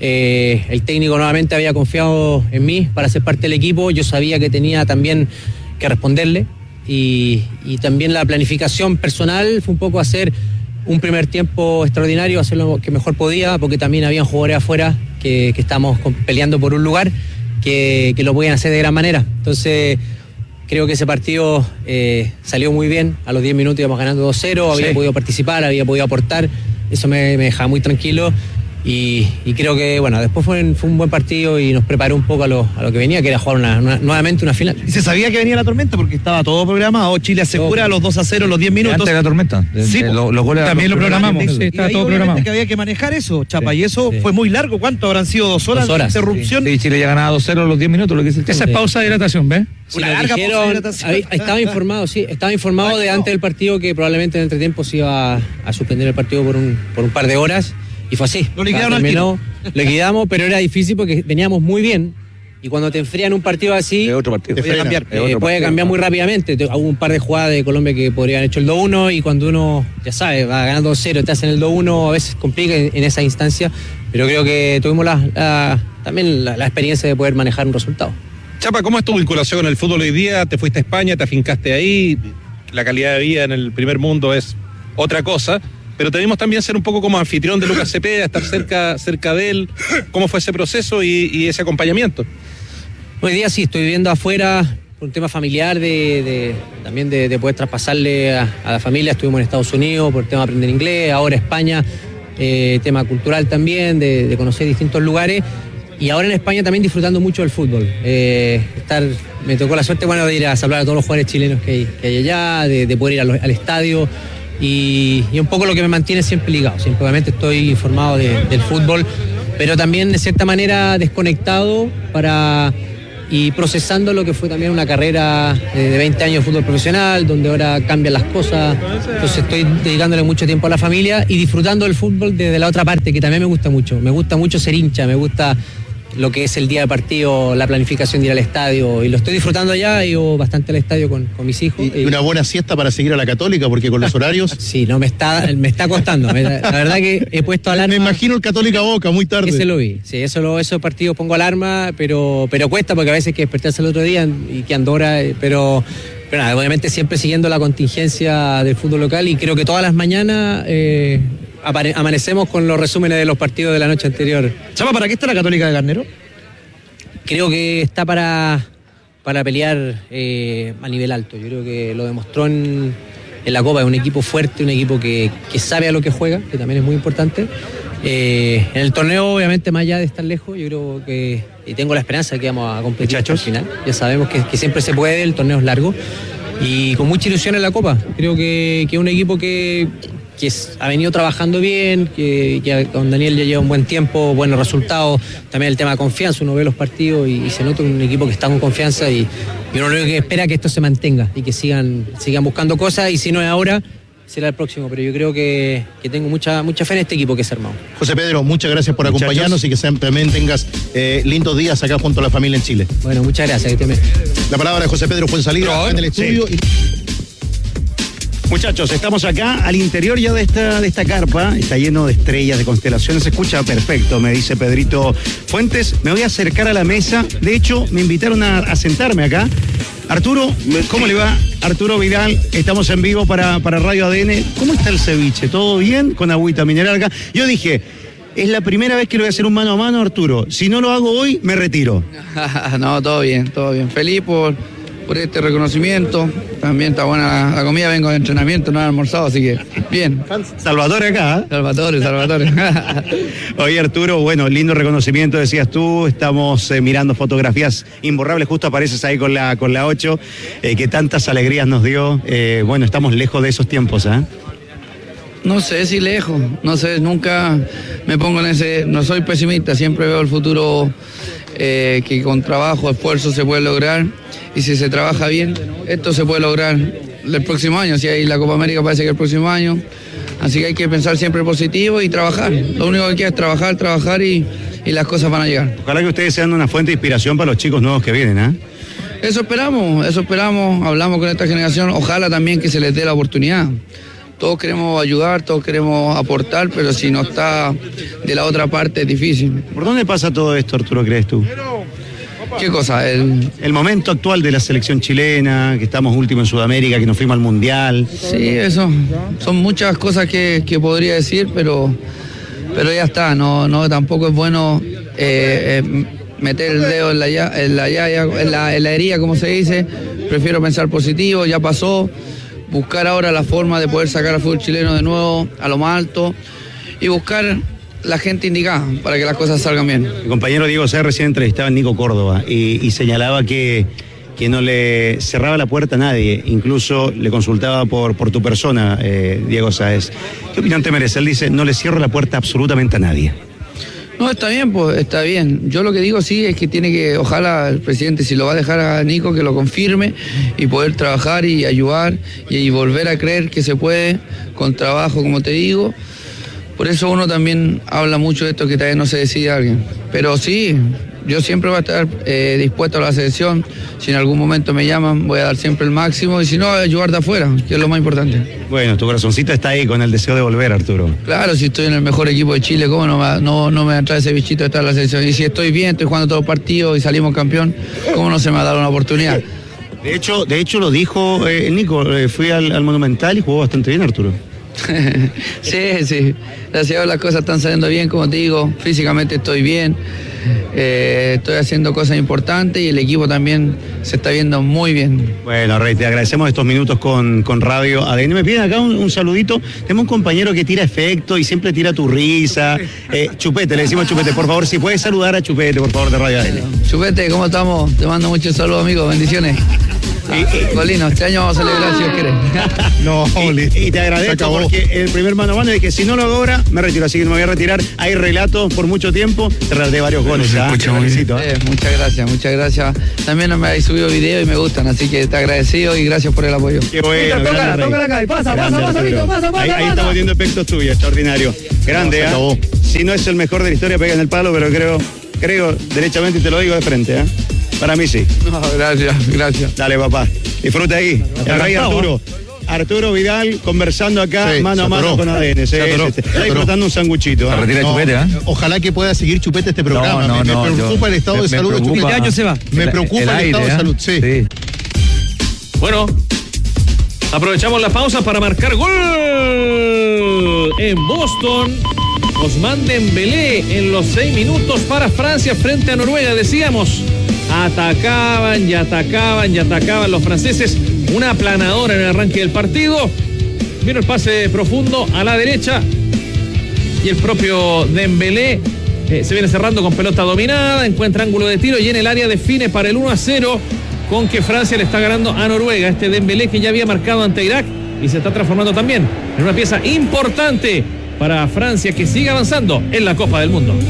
M: El técnico nuevamente había confiado en mí para ser parte del equipo, yo sabía que tenía también que responderle y también la planificación personal fue un poco hacer un primer tiempo extraordinario, hacer lo que mejor podía, porque también habían jugadores afuera que estábamos peleando por un lugar que lo podían hacer de gran manera. Entonces creo que ese partido salió muy bien. A los 10 minutos íbamos ganando 2-0, había podido participar, había podido aportar, eso me dejaba muy tranquilo y creo que después fue un buen partido y nos preparó un poco a lo que venía, que era jugar nuevamente una final.
G: Y se sabía que venía la tormenta porque estaba todo programado. Chile asegura los 2-0 los 10 minutos.
D: Antes de la tormenta.
G: Sí,
D: los goles
B: también lo programamos. Sí, estaba todo programado.
G: Que había que manejar eso, Chapa, y eso fue muy largo. ¿Cuánto habrán sido? 2 horas de interrupción?
D: Sí, Chile ya ganaba 2-0 los 10 minutos, lo que dice el
B: Esa es pausa de hidratación, ¿ves?
M: Una larga pausa de hidratación. Estaba informado de antes del partido que probablemente en el entretiempo se iba a suspender el partido por un par de horas. Y fue así.
G: Lo liquidaron
M: lo liquidamos, pero era difícil porque veníamos muy bien. Y cuando te enfrían un partido así, puede cambiar muy rápidamente. Hubo un par de jugadas de Colombia que podrían haber hecho el 2-1 y cuando uno, ya sabes, va ganando 2-0, te hacen el 2-1, a veces complica en esa instancia. Pero creo que tuvimos también la experiencia de poder manejar un resultado.
E: Chapa, ¿cómo es tu vinculación con el fútbol hoy día? Te fuiste a España, te afincaste ahí, la calidad de vida en el primer mundo es otra cosa. Pero te vimos también ser un poco como anfitrión de Lucas Cepeda, estar cerca de él. ¿Cómo fue ese proceso y ese acompañamiento?
M: Hoy día sí, estoy viviendo afuera por un tema familiar, también de poder traspasarle a la familia. Estuvimos en Estados Unidos por el tema de aprender inglés, ahora España, tema cultural también, de conocer distintos lugares. Y ahora en España también disfrutando mucho del fútbol. Me tocó la suerte, de ir a saludar a todos los jugadores chilenos que hay allá, de poder ir al estadio. Y un poco lo que me mantiene siempre ligado. Siempre obviamente estoy informado del fútbol, pero también de cierta manera desconectado y procesando lo que fue también una carrera de 20 años de fútbol profesional, donde ahora cambian las cosas. Entonces estoy dedicándole mucho tiempo a la familia y disfrutando del fútbol desde la otra parte, que también me gusta mucho. Me gusta mucho ser hincha, me gusta lo que es el día de partido, la planificación de ir al estadio, y lo estoy disfrutando allá. He ido bastante al estadio con mis hijos.
A: Y una buena siesta para seguir a la Católica, porque con los horarios...
M: Sí, no, me está costando. La verdad que he puesto alarma.
A: Me imagino el Católica Boca, muy tarde.
M: Ese lo vi, sí, esos partidos pongo alarma, pero cuesta, porque a veces hay que despertarse el otro día y que Andorra, pero nada, obviamente siempre siguiendo la contingencia del fútbol local, y creo que todas las mañanas... amanecemos con los resúmenes de los partidos de la noche anterior.
G: Chama, ¿para qué está la Católica de Garnero?
M: Creo que está para pelear a nivel alto. Yo creo que lo demostró en la Copa. Es un equipo fuerte, un equipo que sabe a lo que juega, que también es muy importante. En el torneo, obviamente, más allá de estar lejos, yo creo que, y tengo la esperanza de que vamos a competir hasta el final. Ya sabemos que siempre se puede, el torneo es largo, y con mucha ilusión en la Copa. Creo que es un equipo que ha venido trabajando bien, que con Daniel ya lleva un buen tiempo, buenos resultados, también el tema de confianza. Uno ve los partidos y se nota un equipo que está con confianza, y uno lo que espera que esto se mantenga y que sigan buscando cosas, y si no es ahora, será el próximo. Pero yo creo que tengo mucha fe en este equipo que es armado.
A: José Pedro, muchas gracias por acompañarnos, y que también tengas lindos días acá junto a la familia en Chile.
M: Bueno, muchas gracias.
A: La palabra de José Pedro Fuenzalida en el estudio.
G: Sí. Muchachos, estamos acá al interior ya de esta carpa, está lleno de estrellas, de constelaciones, se escucha perfecto, me dice Pedrito Fuentes. Me voy a acercar a la mesa, de hecho me invitaron a sentarme acá. Arturo, ¿cómo le va? Arturo Vidal, estamos en vivo para Radio ADN. ¿Cómo está el ceviche? ¿Todo bien? Con agüita mineral acá. Yo dije, es la primera vez que le voy a hacer un mano a mano, Arturo. Si no lo hago hoy, me retiro.
N: No, todo bien. Feliz por este reconocimiento. También está buena la comida, vengo de entrenamiento, no he almorzado, así que bien.
G: Salvatore acá, ¿eh?
N: Salvatore.
G: Oye, Arturo, bueno, lindo reconocimiento, decías tú, estamos mirando fotografías imborrables, justo apareces ahí con la 8, que tantas alegrías nos dio. Bueno, estamos lejos de esos tiempos, ¿eh?
N: No sé si lejos, no sé, nunca me pongo en ese, no soy pesimista, siempre veo el futuro, que con trabajo, esfuerzo se puede lograr, y si se trabaja bien, esto se puede lograr el próximo año. Si hay la Copa América, parece que el próximo año, así que hay que pensar siempre positivo y trabajar. Lo único que queda es trabajar y las cosas van a llegar.
G: Ojalá que ustedes sean una fuente de inspiración para los chicos nuevos que vienen, ¿eh?
N: Eso esperamos, hablamos con esta generación, ojalá también que se les dé la oportunidad. Todos queremos ayudar, todos queremos aportar, pero si no está de la otra parte es difícil.
G: ¿Por dónde pasa todo esto, Arturo, crees tú?
N: ¿Qué cosa?
G: El momento actual de la selección chilena, que estamos últimos en Sudamérica, que nos fuimos al Mundial.
N: Sí, eso. Son muchas cosas que podría decir, pero ya está. No, tampoco es bueno meter el dedo en la herida, como se dice. Prefiero pensar positivo, ya pasó. Buscar ahora la forma de poder sacar al fútbol chileno de nuevo a lo más alto y buscar la gente indicada para que las cosas salgan bien.
G: Mi compañero Diego Sáez recién entrevistaba a Nico Córdoba y señalaba que no le cerraba la puerta a nadie, incluso le consultaba por tu persona, Diego Sáez. ¿Qué opinión te merece? Él dice, no le cierro la puerta absolutamente a nadie.
N: No, está bien, pues está bien. Yo lo que digo sí es que tiene que, ojalá el presidente, si lo va a dejar a Nico, que lo confirme y poder trabajar y ayudar y volver a creer que se puede con trabajo, como te digo. Por eso uno también habla mucho de esto, que todavía no se decide alguien. Pero sí, yo siempre voy a estar dispuesto a la selección. Si en algún momento me llaman, voy a dar siempre el máximo. Y si no, ayudar de afuera, que es lo más importante.
G: Bueno, tu corazoncito está ahí con el deseo de volver, Arturo.
N: Claro, si estoy en el mejor equipo de Chile, ¿cómo no me va a entrar ese bichito de estar en la selección? Y si estoy bien, estoy jugando todos los partidos y salimos campeón, ¿cómo no se me va a dar una oportunidad?
G: De hecho lo dijo Nico, fui al Monumental y jugó bastante bien, Arturo.
N: Sí. Gracias a Dios las cosas están saliendo bien, como te digo. Físicamente estoy bien. Estoy haciendo cosas importantes y el equipo también se está viendo muy bien.
O: Bueno, Rey, te agradecemos estos minutos con Radio ADN. Me piden acá un saludito. Tenemos un compañero que tira efecto y siempre tira tu risa. Chupete, le decimos Chupete. Por favor, si puedes saludar a Chupete, por favor, de Radio ADN.
N: Chupete, ¿cómo estamos? Te mando muchos saludos, amigo. Bendiciones. Colino, este año vamos a celebrar si Dios quiere.
O: No, y te agradezco porque el primer mano a mano es que si no lo hago ahora, me retiro, así que no me voy a retirar. Hay relatos por mucho tiempo, te relaté varios goles.
N: Muchas gracias. También me habéis subido videos y me gustan, así que te agradecido y gracias por el apoyo.
O: Qué bueno.
N: Tócala acá, pasa,
O: ahí estamos viendo efectos tuyos, extraordinario. Grande, si no es el mejor de la historia, pega en el palo, pero creo, derechamente, y te lo digo de frente, Para mí sí.
N: No, gracias.
O: Dale, papá. Disfruta ahí. El rey Arturo Vidal conversando acá mano a mano con ADN. Está disfrutando un sanguchito.
D: Retira Chupete,
A: Ojalá que pueda seguir Chupete este programa. Me preocupa el estado de salud de Chupete.
G: ¿Qué año se va?
A: Me preocupa el estado de salud, sí.
P: Bueno, aprovechamos la pausa para marcar gol en Boston. Ousmane Dembélé en los 6 minutos para Francia frente a Noruega. Decíamos, atacaban los franceses. Una aplanadora en el arranque del partido. Vino el pase profundo a la derecha y el propio Dembélé se viene cerrando con pelota dominada, encuentra ángulo de tiro y en el área define para el 1-0 con que Francia le está ganando a Noruega. Este Dembélé que ya había marcado ante Irak y se está transformando también en una pieza importante para Francia que sigue avanzando en la Copa del Mundo.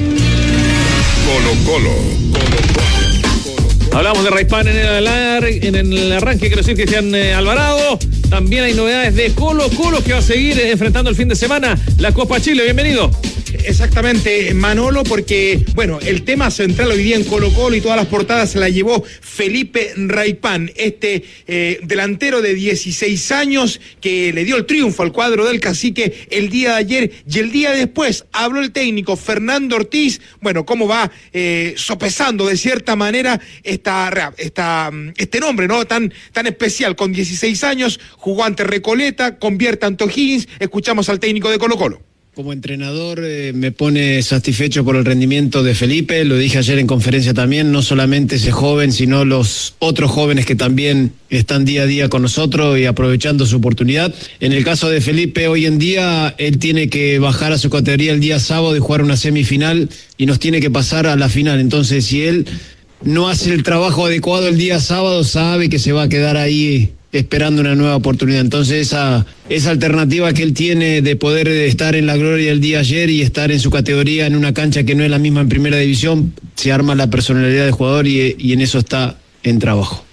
C: Colo-Colo.
P: Hablamos de Raipan en el arranque, quiero decir, Cristian Alvarado. También hay novedades de Colo-Colo que va a seguir enfrentando el fin de semana la Copa Chile. Bienvenido.
Q: Exactamente, Manolo, porque, bueno, el tema central hoy día en Colo-Colo y todas las portadas se la llevó Felipe Raipan, delantero de 16 años que le dio el triunfo al cuadro del Cacique el día de ayer, y el día después habló el técnico Fernando Ortiz, bueno, cómo va sopesando de cierta manera este nombre, ¿no? Tan especial, con 16 años, jugó ante Recoleta, convierte ante O'Higgins. Escuchamos al técnico de Colo-Colo.
R: Como entrenador me pone satisfecho por el rendimiento de Felipe, lo dije ayer en conferencia también, no solamente ese joven, sino los otros jóvenes que también están día a día con nosotros y aprovechando su oportunidad. En el caso de Felipe, hoy en día, él tiene que bajar a su categoría el día sábado y jugar una semifinal y nos tiene que pasar a la final. Entonces, si él no hace el trabajo adecuado el día sábado, sabe que se va a quedar ahí esperando una nueva oportunidad. Entonces esa alternativa que él tiene de poder estar en la gloria del día ayer y estar en su categoría en una cancha que no es la misma en primera división, se arma la personalidad del jugador y en eso está en trabajo.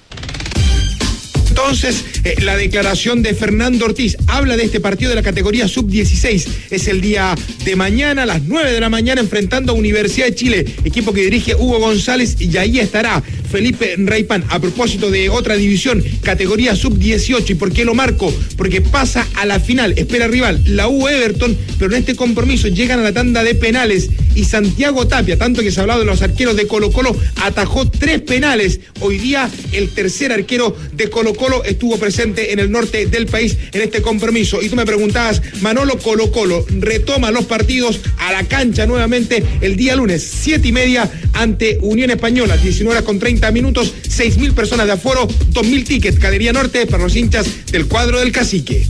Q: Entonces, la declaración de Fernando Ortiz habla de este partido de la categoría sub-16. Es el día de mañana, a las 9 de la mañana, enfrentando a Universidad de Chile, equipo que dirige Hugo González, y ahí estará Felipe Raipan. A propósito de otra división, categoría sub-18. ¿Y por qué lo marco? Porque pasa a la final, espera rival, la U Everton, pero en este compromiso llegan a la tanda de penales y Santiago Tapia, tanto que se ha hablado de los arqueros de Colo-Colo, atajó 3 penales. Hoy día el tercer arquero de Colo-Colo estuvo presente en el norte del país en este compromiso. Y tú me preguntabas, Manolo, Colo-Colo retoma los partidos a la cancha nuevamente el día lunes, 7:30 ante Unión Española, 19:30, 6.000 personas de aforo, 2.000 tickets, Galería Norte para los hinchas del cuadro del Cacique.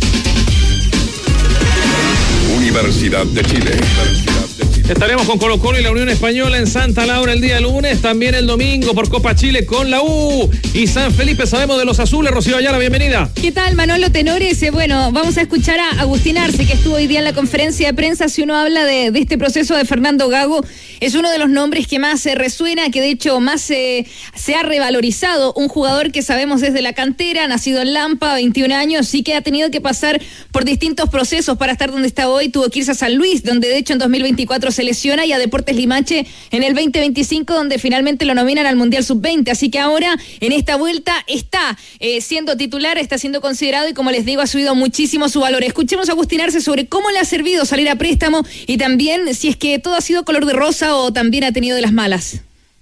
C: Universidad de Chile.
P: Estaremos con Colo-Colo y la Unión Española en Santa Laura el día lunes, también el domingo por Copa Chile con la U y San Felipe. Sabemos de los azules. Rocío Ayala, bienvenida.
S: ¿Qué tal, Manolo Tenores? Bueno, vamos a escuchar a Agustín Arce, que estuvo hoy día en la conferencia de prensa. Si uno habla de este proceso de Fernando Gago, es uno de los nombres que más se resuena, que de hecho más se ha revalorizado. Un jugador que sabemos desde la cantera, nacido en Lampa, 21 años, sí que ha tenido que pasar por distintos procesos para estar donde está hoy. Tuvo que irse a San Luis, donde de hecho en 2024 se lesiona, y a Deportes Limache en el 2025, donde finalmente lo nominan al Mundial Sub-20. Así que ahora en esta vuelta está siendo titular, está siendo considerado, y como les digo, ha subido muchísimo su valor. Escuchemos a Agustín Arce sobre cómo le ha servido salir a préstamo y también si es que todo ha sido color de rosa o también ha tenido de las malas.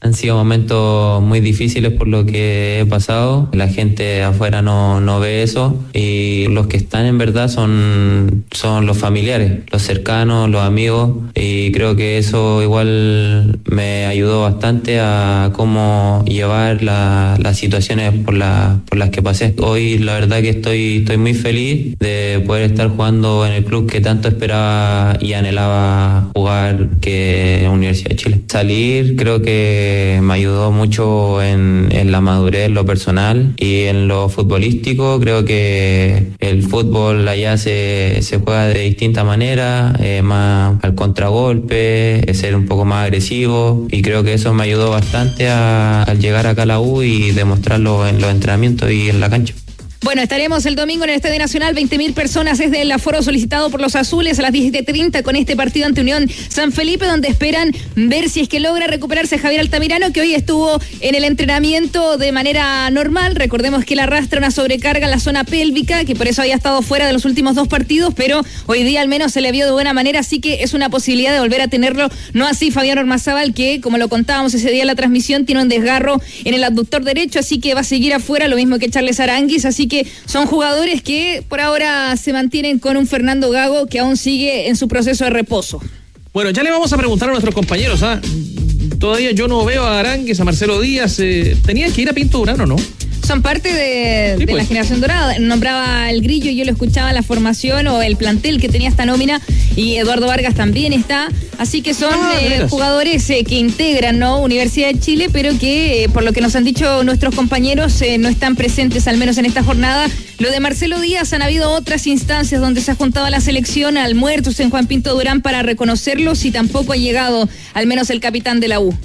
T: Han sido momentos muy difíciles por lo que he pasado. La gente afuera no ve eso y los que están en verdad son los familiares, los cercanos, los amigos, y creo que eso igual me ayudó bastante a cómo llevar las situaciones por las que pasé. Hoy la verdad que estoy muy feliz de poder estar jugando en el club que tanto esperaba y anhelaba jugar, que es la Universidad de Chile. Salir creo que me ayudó mucho en la madurez, en lo personal y en lo futbolístico. Creo que el fútbol allá se juega de distinta manera, más al contragolpe, ser un poco más agresivo, y creo que eso me ayudó bastante al llegar acá a la U y demostrarlo en los entrenamientos y en la cancha.
S: Bueno, estaremos el domingo en el Estadio Nacional, 20.000 personas es el aforo solicitado por los azules a las 17:30 con este partido ante Unión San Felipe, donde esperan ver si es que logra recuperarse Javier Altamirano, que hoy estuvo en el entrenamiento de manera normal. Recordemos que él arrastra una sobrecarga en la zona pélvica, que por eso había estado fuera de los últimos 2 partidos, pero hoy día al menos se le vio de buena manera, así que es una posibilidad de volver a tenerlo. No así Fabián Ormazábal, que como lo contábamos ese día en la transmisión, tiene un desgarro en el abductor derecho, así que va a seguir afuera, lo mismo que Charles Aranguis, así que son jugadores que por ahora se mantienen con un Fernando Gago que aún sigue en su proceso de reposo.
P: Bueno, ya le vamos a preguntar a nuestros compañeros, todavía yo no veo a Aranguis, a Marcelo Díaz, ¿tenían que ir a Pinto Durán o no?
S: Son parte de la generación dorada. Nombraba el Grillo y yo lo escuchaba, la formación o el plantel que tenía esta nómina, y Eduardo Vargas también está. Así que son jugadores que integran, ¿no?, Universidad de Chile, pero que por lo que nos han dicho nuestros compañeros no están presentes, al menos en esta jornada. Lo de Marcelo Díaz, han habido otras instancias donde se ha juntado a la selección, almuerzos en Juan Pinto Durán para reconocerlos, y tampoco ha llegado al menos el capitán de la U.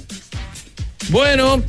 P: Bueno,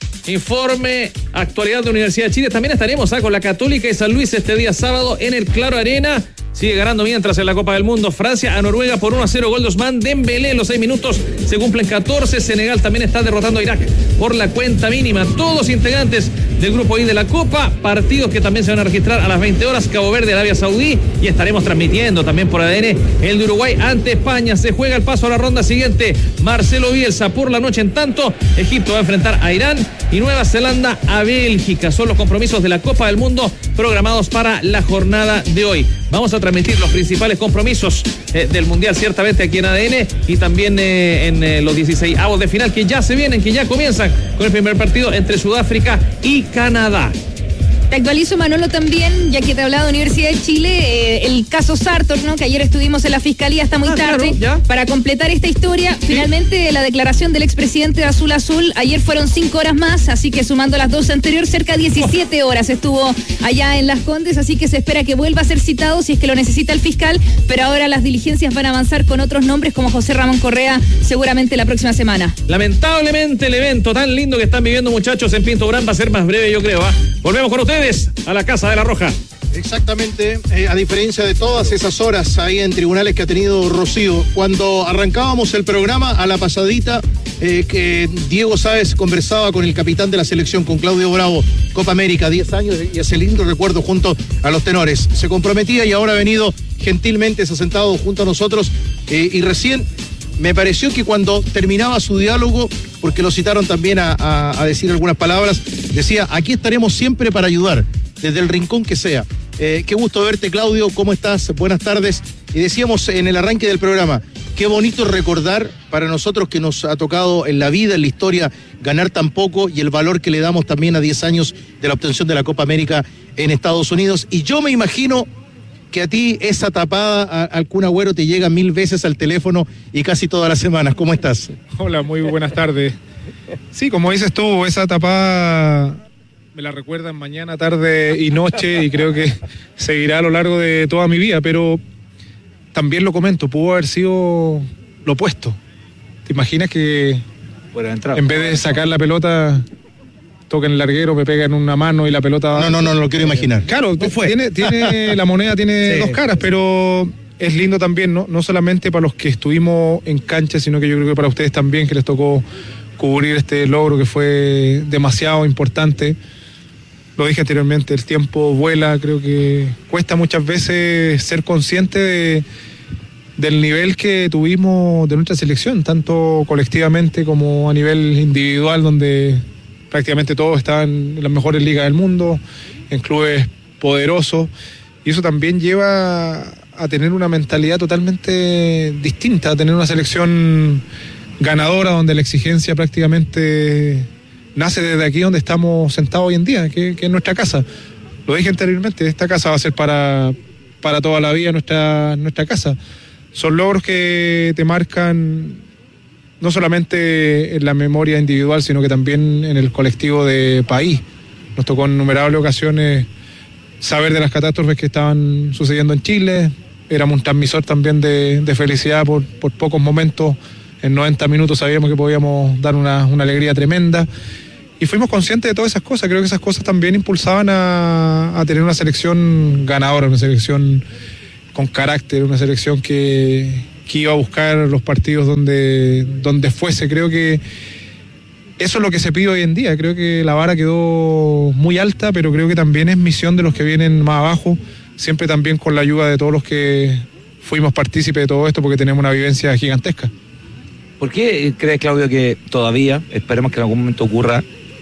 P: informe, actualidad de Universidad de Chile. También estaremos con la Católica y San Luis este día sábado en el Claro Arena. Sigue ganando mientras en la Copa del Mundo Francia a Noruega por 1-0, gol de Ousmane Dembélé. En los 6 minutos se cumplen 14. Senegal también está derrotando a Irak por la cuenta mínima. Todos integrantes del grupo I de la Copa. Partidos que también se van a registrar a las 20 horas. Cabo Verde, Arabia Saudí. Y estaremos transmitiendo también por ADN el de Uruguay ante España. Se juega el paso a la ronda siguiente. Marcelo Bielsa por la noche. En tanto, Egipto va a enfrentar a Irán y Nueva Zelanda a Bélgica. Son los compromisos de la Copa del Mundo programados para la jornada de hoy. Vamos a transmitir los principales compromisos del Mundial, ciertamente aquí en ADN, y también en los 16avos de final que ya se vienen, que ya comienzan con el primer partido entre Sudáfrica y Canadá.
S: Te actualizo, Manolo, también, ya que te he hablado de Universidad de Chile, el caso Sartor, ¿no?, que ayer estuvimos en la Fiscalía hasta muy tarde. Claro, para completar esta historia, finalmente la declaración del expresidente de Azul Azul, ayer fueron 5 horas más, así que sumando las 2 anteriores, cerca de 17 horas estuvo allá en Las Condes, así que se espera que vuelva a ser citado si es que lo necesita el fiscal, pero ahora las diligencias van a avanzar con otros nombres como José Ramón Correa, seguramente la próxima semana.
P: Lamentablemente el evento tan lindo que están viviendo, muchachos, en Pinto Durán va a ser más breve, yo creo. Volvemos con ustedes a la Casa de la Roja.
A: Exactamente, a diferencia de todas esas horas ahí en tribunales que ha tenido Rocío, cuando arrancábamos el programa a la pasadita, que Diego Sáez conversaba con el capitán de la selección, con Claudio Bravo, Copa América, 10 años, y ese lindo recuerdo junto a los tenores. Se comprometía y ahora ha venido gentilmente, se ha sentado junto a nosotros, y recién me pareció que cuando terminaba su diálogo, porque lo citaron también a decir algunas palabras, decía: aquí estaremos siempre para ayudar, desde el rincón que sea. Qué gusto verte, Claudio, ¿cómo estás? Buenas tardes. Y decíamos en el arranque del programa, qué bonito recordar para nosotros que nos ha tocado en la vida, en la historia, ganar tan poco, y el valor que le damos también a 10 años de la obtención de la Copa América en Estados Unidos. Y yo me imagino que a ti esa tapada al Kun Agüero te llega 1000 veces al teléfono y casi todas las semanas. ¿Cómo estás?
U: Hola, muy buenas tardes. Sí, como dices tú, esa tapada me la recuerdan mañana, tarde y noche, y creo que seguirá a lo largo de toda mi vida, pero también lo comento, pudo haber sido lo opuesto. ¿Te imaginas que en vez de sacar la pelota, toca en el larguero, me pega en una mano y la pelota...
A: No lo quiero imaginar.
U: Claro, tiene la moneda tiene dos caras, pero es lindo también, no solamente para los que estuvimos en cancha, sino que yo creo que para ustedes también, que les tocó cubrir este logro que fue demasiado importante. Lo dije anteriormente, el tiempo vuela, creo que cuesta muchas veces ser consciente del nivel que tuvimos de nuestra selección, tanto colectivamente como a nivel individual, donde prácticamente todos estaban en las mejores ligas del mundo, en clubes poderosos, y eso también lleva a tener una mentalidad totalmente distinta, a tener una selección ganadora, donde la exigencia prácticamente nace desde aquí donde estamos sentados hoy en día, que es nuestra casa. Lo dije anteriormente, esta casa va a ser para toda la vida nuestra casa. Son logros que te marcan no solamente en la memoria individual, sino que también en el colectivo de país. Nos tocó en innumerables ocasiones saber de las catástrofes que estaban sucediendo en Chile. Éramos un transmisor también de felicidad por pocos momentos. En 90 minutos sabíamos que podíamos dar una alegría tremenda. Y fuimos conscientes de todas esas cosas. Creo que esas cosas también impulsaban a tener una selección ganadora, una selección con carácter, una selección que iba a buscar los partidos donde fuese. Creo que eso es lo que se pide hoy en día. Creo que la vara quedó muy alta, pero creo que también es misión de los que vienen más abajo, siempre también con la ayuda de todos los que fuimos partícipes de todo esto, porque tenemos una vivencia gigantesca.
D: ¿Por qué crees, Claudio, que todavía, esperemos que en algún momento ocurra,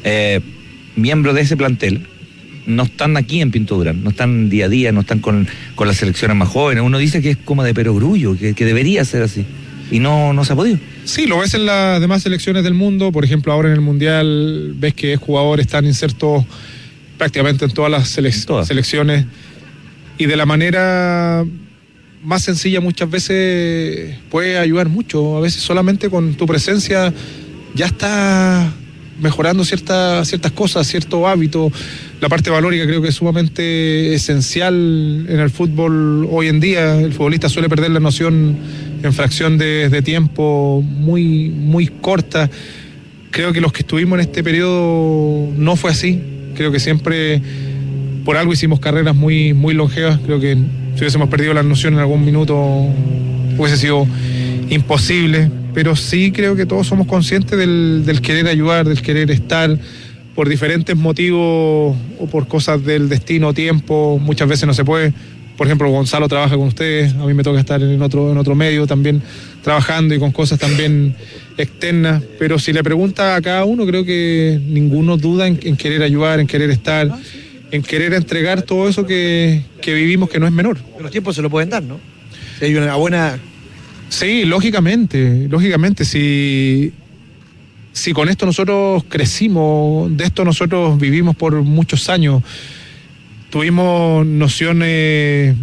D: miembros de ese plantel no están aquí en Pinto Durán, no están día a día, no están con las selecciones más jóvenes? Uno dice que es como de perogrullo, que debería ser así, y no se ha podido.
U: Sí, lo ves en las demás selecciones del mundo. Por ejemplo, ahora en el Mundial ves que jugadores están insertos prácticamente en todas las selecciones, y de la manera más sencilla muchas veces puede ayudar mucho. A veces solamente con tu presencia ya está mejorando ciertas cosas, ciertos hábitos. La parte valórica creo que es sumamente esencial en el fútbol hoy en día. El futbolista suele perder la noción en fracción de tiempo muy, muy corta. Creo que los que estuvimos en este periodo no fue así. Creo que siempre por algo hicimos carreras muy, muy longevas. Creo que si hubiésemos perdido la noción en algún minuto hubiese sido imposible, pero sí creo que todos somos conscientes del querer ayudar, del querer estar, por diferentes motivos o por cosas del destino, tiempo, muchas veces no se puede. Por ejemplo, Gonzalo trabaja con ustedes, a mí me toca estar en otro medio también trabajando y con cosas también externas, pero si le pregunta a cada uno, creo que ninguno duda en querer ayudar, en querer estar, en querer entregar todo eso que vivimos, que no es menor.
G: Los tiempos se lo pueden dar, ¿no? Si hay una buena...
U: Sí, lógicamente, si con esto nosotros crecimos, de esto nosotros vivimos por muchos años, tuvimos nociones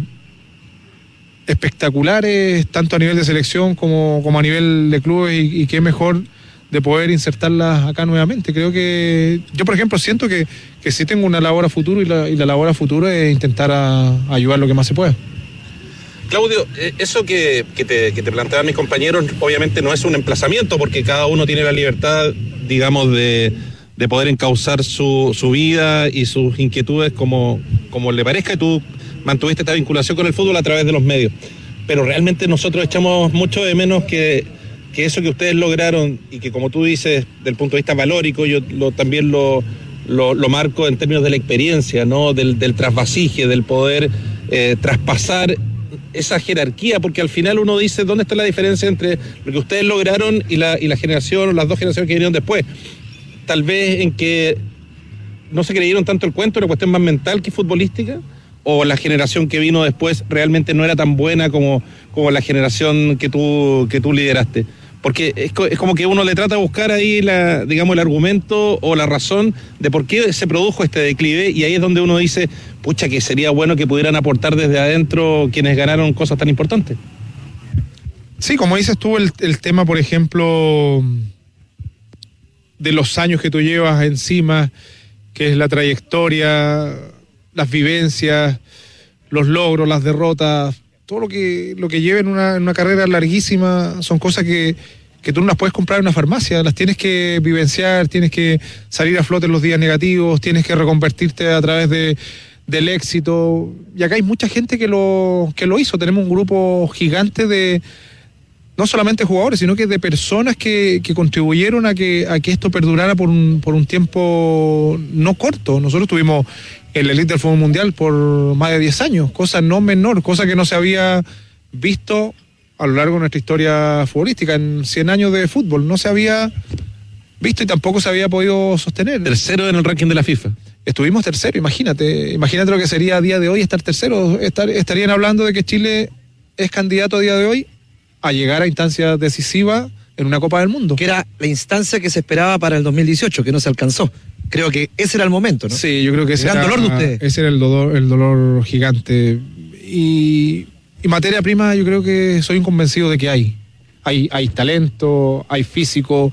U: espectaculares, tanto a nivel de selección como a nivel de clubes, y qué mejor de poder insertarlas acá nuevamente. Creo que yo, por ejemplo, siento que sí tengo una labor a futuro, y la labor a futuro es intentar ayudar lo que más se pueda.
E: Claudio, eso que te planteaban mis compañeros obviamente no es un emplazamiento, porque cada uno tiene la libertad, digamos, de poder encauzar su vida y sus inquietudes como le parezca, y tú mantuviste esta vinculación con el fútbol a través de los medios. Pero realmente nosotros echamos mucho de menos que eso que ustedes lograron, y que, como tú dices, del punto de vista valórico, yo también lo marco en términos de la experiencia, ¿no? Del trasvasije, del poder traspasar esa jerarquía, porque al final uno dice, ¿dónde está la diferencia entre lo que ustedes lograron y la generación, o las dos generaciones que vinieron después? Tal vez en que no se creyeron tanto el cuento, era cuestión más mental que futbolística, o la generación que vino después realmente no era tan buena como la generación que tú lideraste. Porque es como que uno le trata de buscar ahí el argumento o la razón de por qué se produjo este declive, y ahí es donde uno dice, pucha, que sería bueno que pudieran aportar desde adentro quienes ganaron cosas tan importantes.
U: Sí, como dices tú, el tema, por ejemplo, de los años que tú llevas encima, que es la trayectoria, las vivencias, los logros, las derrotas, todo lo que lleva en una carrera larguísima, son cosas que tú no las puedes comprar en una farmacia, las tienes que vivenciar, tienes que salir a flote en los días negativos, tienes que reconvertirte a través del éxito, y acá hay mucha gente que lo hizo. Tenemos un grupo gigante de no solamente jugadores, sino que de personas que contribuyeron a que esto perdurara por un tiempo no corto. Nosotros tuvimos en la elite del fútbol mundial por más de 10 años, cosa no menor, cosa que no se había visto a lo largo de nuestra historia futbolística. En 100 años de fútbol no se había visto y tampoco se había podido sostener.
E: Tercero en el ranking de la FIFA.
U: Estuvimos tercero, imagínate lo que sería a día de hoy estar tercero. Estarían hablando de que Chile es candidato a día de hoy a llegar a instancias decisivas en una Copa del Mundo.
G: Que era la instancia que se esperaba para el 2018, que no se alcanzó. Creo que ese era el momento, ¿no?
U: Sí, yo creo que ese
G: era el dolor de ustedes.
U: Ese era el dolor gigante. Y materia prima, yo creo que soy un convencido de que hay talento, hay físico.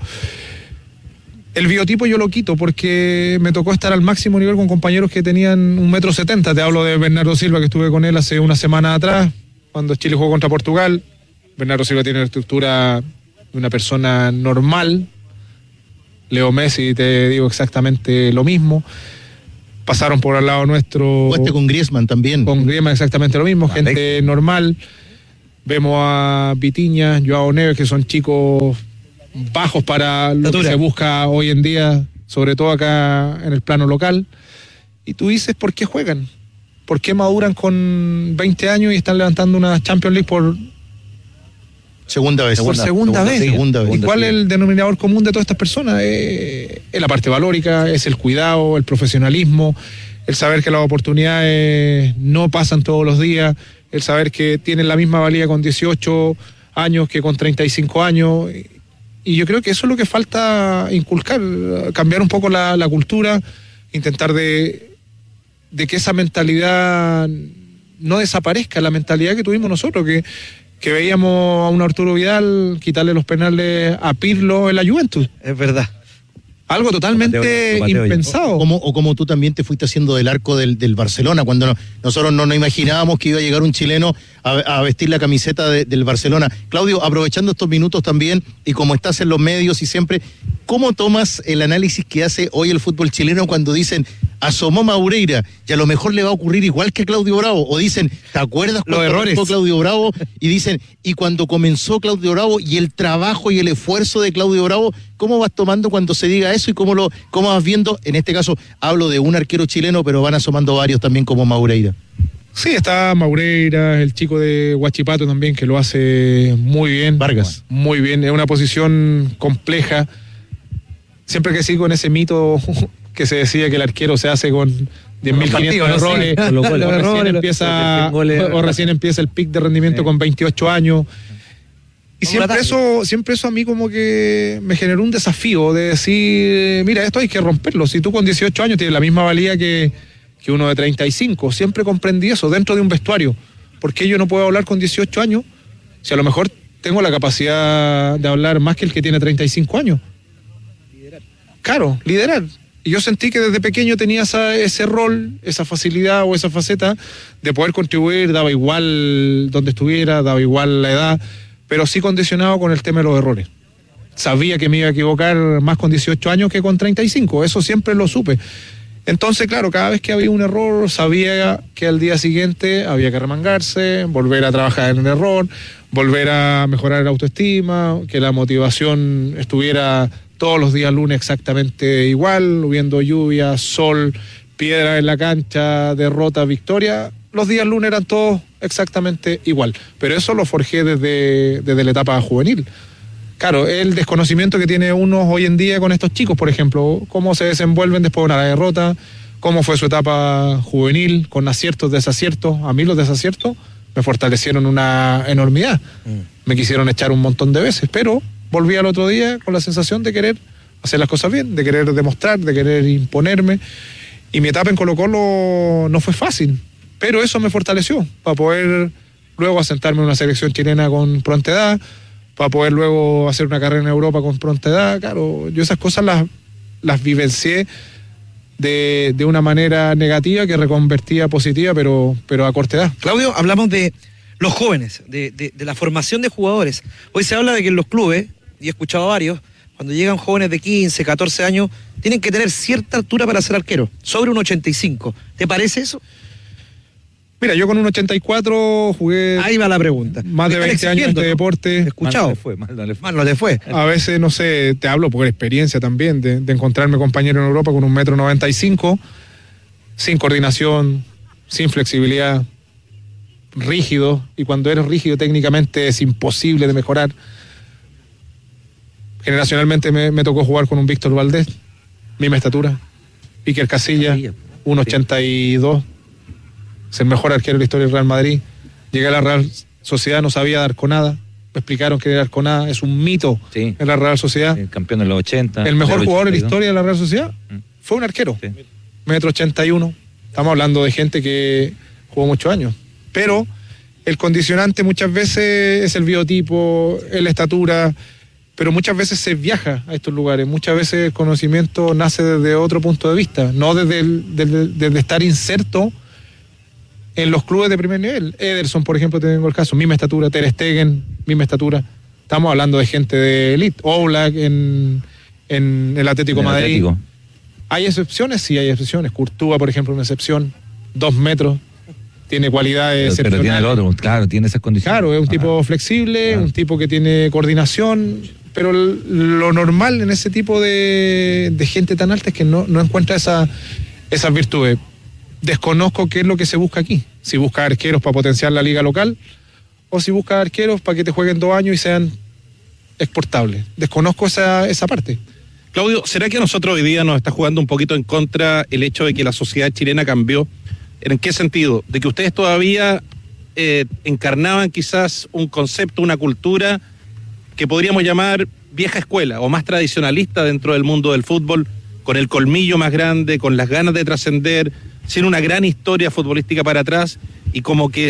U: El biotipo yo lo quito porque me tocó estar al máximo nivel con compañeros que tenían 1,70 m. Te hablo de Bernardo Silva, que estuve con él hace una semana atrás, cuando Chile jugó contra Portugal. Bernardo Silva tiene la estructura de una persona normal. Leo Messi, te digo exactamente lo mismo. Pasaron por al lado nuestro.
A: Con Griezmann también.
U: Con Griezmann exactamente lo mismo, gente normal. Vemos a Vitinha, Joao Neves, que son chicos bajos para lo que se busca hoy en día, sobre todo acá en el plano local. Y tú dices, ¿por qué juegan? ¿Por qué maduran con 20 años y están levantando una Champions League por
A: segunda vez?
U: Segunda vez. ¿Y cuál es el denominador común de todas estas personas? Es la parte valórica, es el cuidado, el profesionalismo, el saber que las oportunidades no pasan todos los días, el saber que tienen la misma valía con 18 años que con 35 años. Y yo creo que eso es lo que falta inculcar, cambiar un poco la cultura, intentar de que esa mentalidad no desaparezca, la mentalidad que tuvimos nosotros, que veíamos a un Arturo Vidal quitarle los penales a Pirlo en la Juventus.
G: Es verdad.
U: Algo totalmente impensado.
A: Como tú también te fuiste haciendo del arco del Barcelona, cuando nosotros no nos imaginábamos que iba a llegar un chileno a vestir la camiseta del Barcelona. Claudio, aprovechando estos minutos también, y como estás en los medios y siempre, ¿cómo tomas el análisis que hace hoy el fútbol chileno cuando dicen asomó Maureira y a lo mejor le va a ocurrir igual que Claudio Bravo? O dicen, ¿te acuerdas cuando comenzó Claudio Bravo? Y dicen, y cuando comenzó Claudio Bravo y el trabajo y el esfuerzo de Claudio Bravo, ¿cómo vas tomando cuando se diga eso y cómo vas viendo? En este caso hablo de un arquero chileno, pero van asomando varios también como Maureira.
U: Sí, está Maureira, el chico de Huachipato también, que lo hace muy bien.
A: Vargas.
U: Muy bien, es una posición compleja. Siempre que sigo en ese mito que se decía que el arquero se hace con 10.500 errores, o recién empieza el pic de rendimiento con 28 años. Y siempre eso a mí como que me generó un desafío de decir, mira, esto hay que romperlo. Si tú con 18 años tienes la misma valía que uno de 35, siempre comprendí eso dentro de un vestuario. ¿Por qué yo no puedo hablar con 18 años si a lo mejor tengo la capacidad de hablar más que el que tiene 35 años? Claro, liderar. Y yo sentí que desde pequeño tenía ese rol, esa facilidad o esa faceta de poder contribuir, daba igual donde estuviera, daba igual la edad, pero sí condicionado con el tema de los errores. Sabía que me iba a equivocar más con 18 años que con 35, eso siempre lo supe. Entonces, claro, cada vez que había un error, sabía que al día siguiente había que remangarse, volver a trabajar en el error, volver a mejorar la autoestima, que la motivación estuviera todos los días lunes exactamente igual, hubiendo lluvia, sol, piedra en la cancha, derrota, victoria. Los días lunes eran todos exactamente igual, pero eso lo forjé desde la etapa juvenil. Claro, el desconocimiento que tiene uno hoy en día con estos chicos, por ejemplo, cómo se desenvuelven después de una derrota, cómo fue su etapa juvenil, con aciertos, desaciertos. A mí los desaciertos me fortalecieron una enormidad. Me quisieron echar un montón de veces, pero volví al otro día con la sensación de querer hacer las cosas bien, de querer demostrar, de querer imponerme. Y mi etapa en Colo-Colo no fue fácil, pero eso me fortaleció para poder luego asentarme en una selección chilena con pronta edad, para poder luego hacer una carrera en Europa con pronta edad. Claro, yo esas cosas las vivencié de una manera negativa que reconvertía positiva, pero a corta edad.
G: Claudio, hablamos de los jóvenes, de la formación de jugadores. Hoy se habla de que en los clubes, y he escuchado a varios, cuando llegan jóvenes de 15, 14 años, tienen que tener cierta altura para ser arquero, sobre un 85. ¿Te parece eso?
U: Mira, yo con un 84 jugué...
G: Ahí va la pregunta.
U: Más de 20 años de deporte.
G: Escuchado. Mal no le fue.
U: A veces, no sé, te hablo por experiencia también, de encontrarme compañero en Europa con 1,95 m, sin coordinación, sin flexibilidad, rígidos, y cuando eres rígido técnicamente es imposible de mejorar. Generacionalmente me tocó jugar con un Víctor Valdés, misma estatura, Iker Casillas, 1.82, es el mejor arquero de la historia del Real Madrid. Llegué a la Real Sociedad, no sabía dar con nada, me explicaron que era Arconada, es un mito en la Real Sociedad.
D: El campeón de los 80.
U: El mejor jugador en la historia de la Real Sociedad fue un arquero, 1.81 m. Estamos hablando de gente que jugó muchos años. Pero el condicionante muchas veces es el biotipo, es la estatura, pero muchas veces se viaja a estos lugares. Muchas veces el conocimiento nace desde otro punto de vista, no desde estar inserto en los clubes de primer nivel. Ederson, por ejemplo, tengo el caso, misma estatura. Ter Stegen, misma estatura. Estamos hablando de gente de elite. Oblak en el Atlético Madrid. Atlético. ¿Hay excepciones? Sí, hay excepciones. Courtois, por ejemplo, una excepción. 2 metros. Tiene cualidades excepcionales.
D: Pero tiene el otro, claro, tiene esas condiciones.
U: Claro, es un tipo flexible, un tipo que tiene coordinación, pero lo normal en ese tipo de gente tan alta es que no encuentra esas virtudes. Desconozco qué es lo que se busca aquí. Si busca arqueros para potenciar la liga local o si busca arqueros para que te jueguen 2 años y sean exportables. Desconozco esa parte.
E: Claudio, ¿será que a nosotros hoy día nos está jugando un poquito en contra el hecho de que la sociedad chilena cambió? ¿En qué sentido? De que ustedes todavía encarnaban quizás un concepto, una cultura que podríamos llamar vieja escuela o más tradicionalista dentro del mundo del fútbol, con el colmillo más grande, con las ganas de trascender, sin una gran historia futbolística para atrás, y como que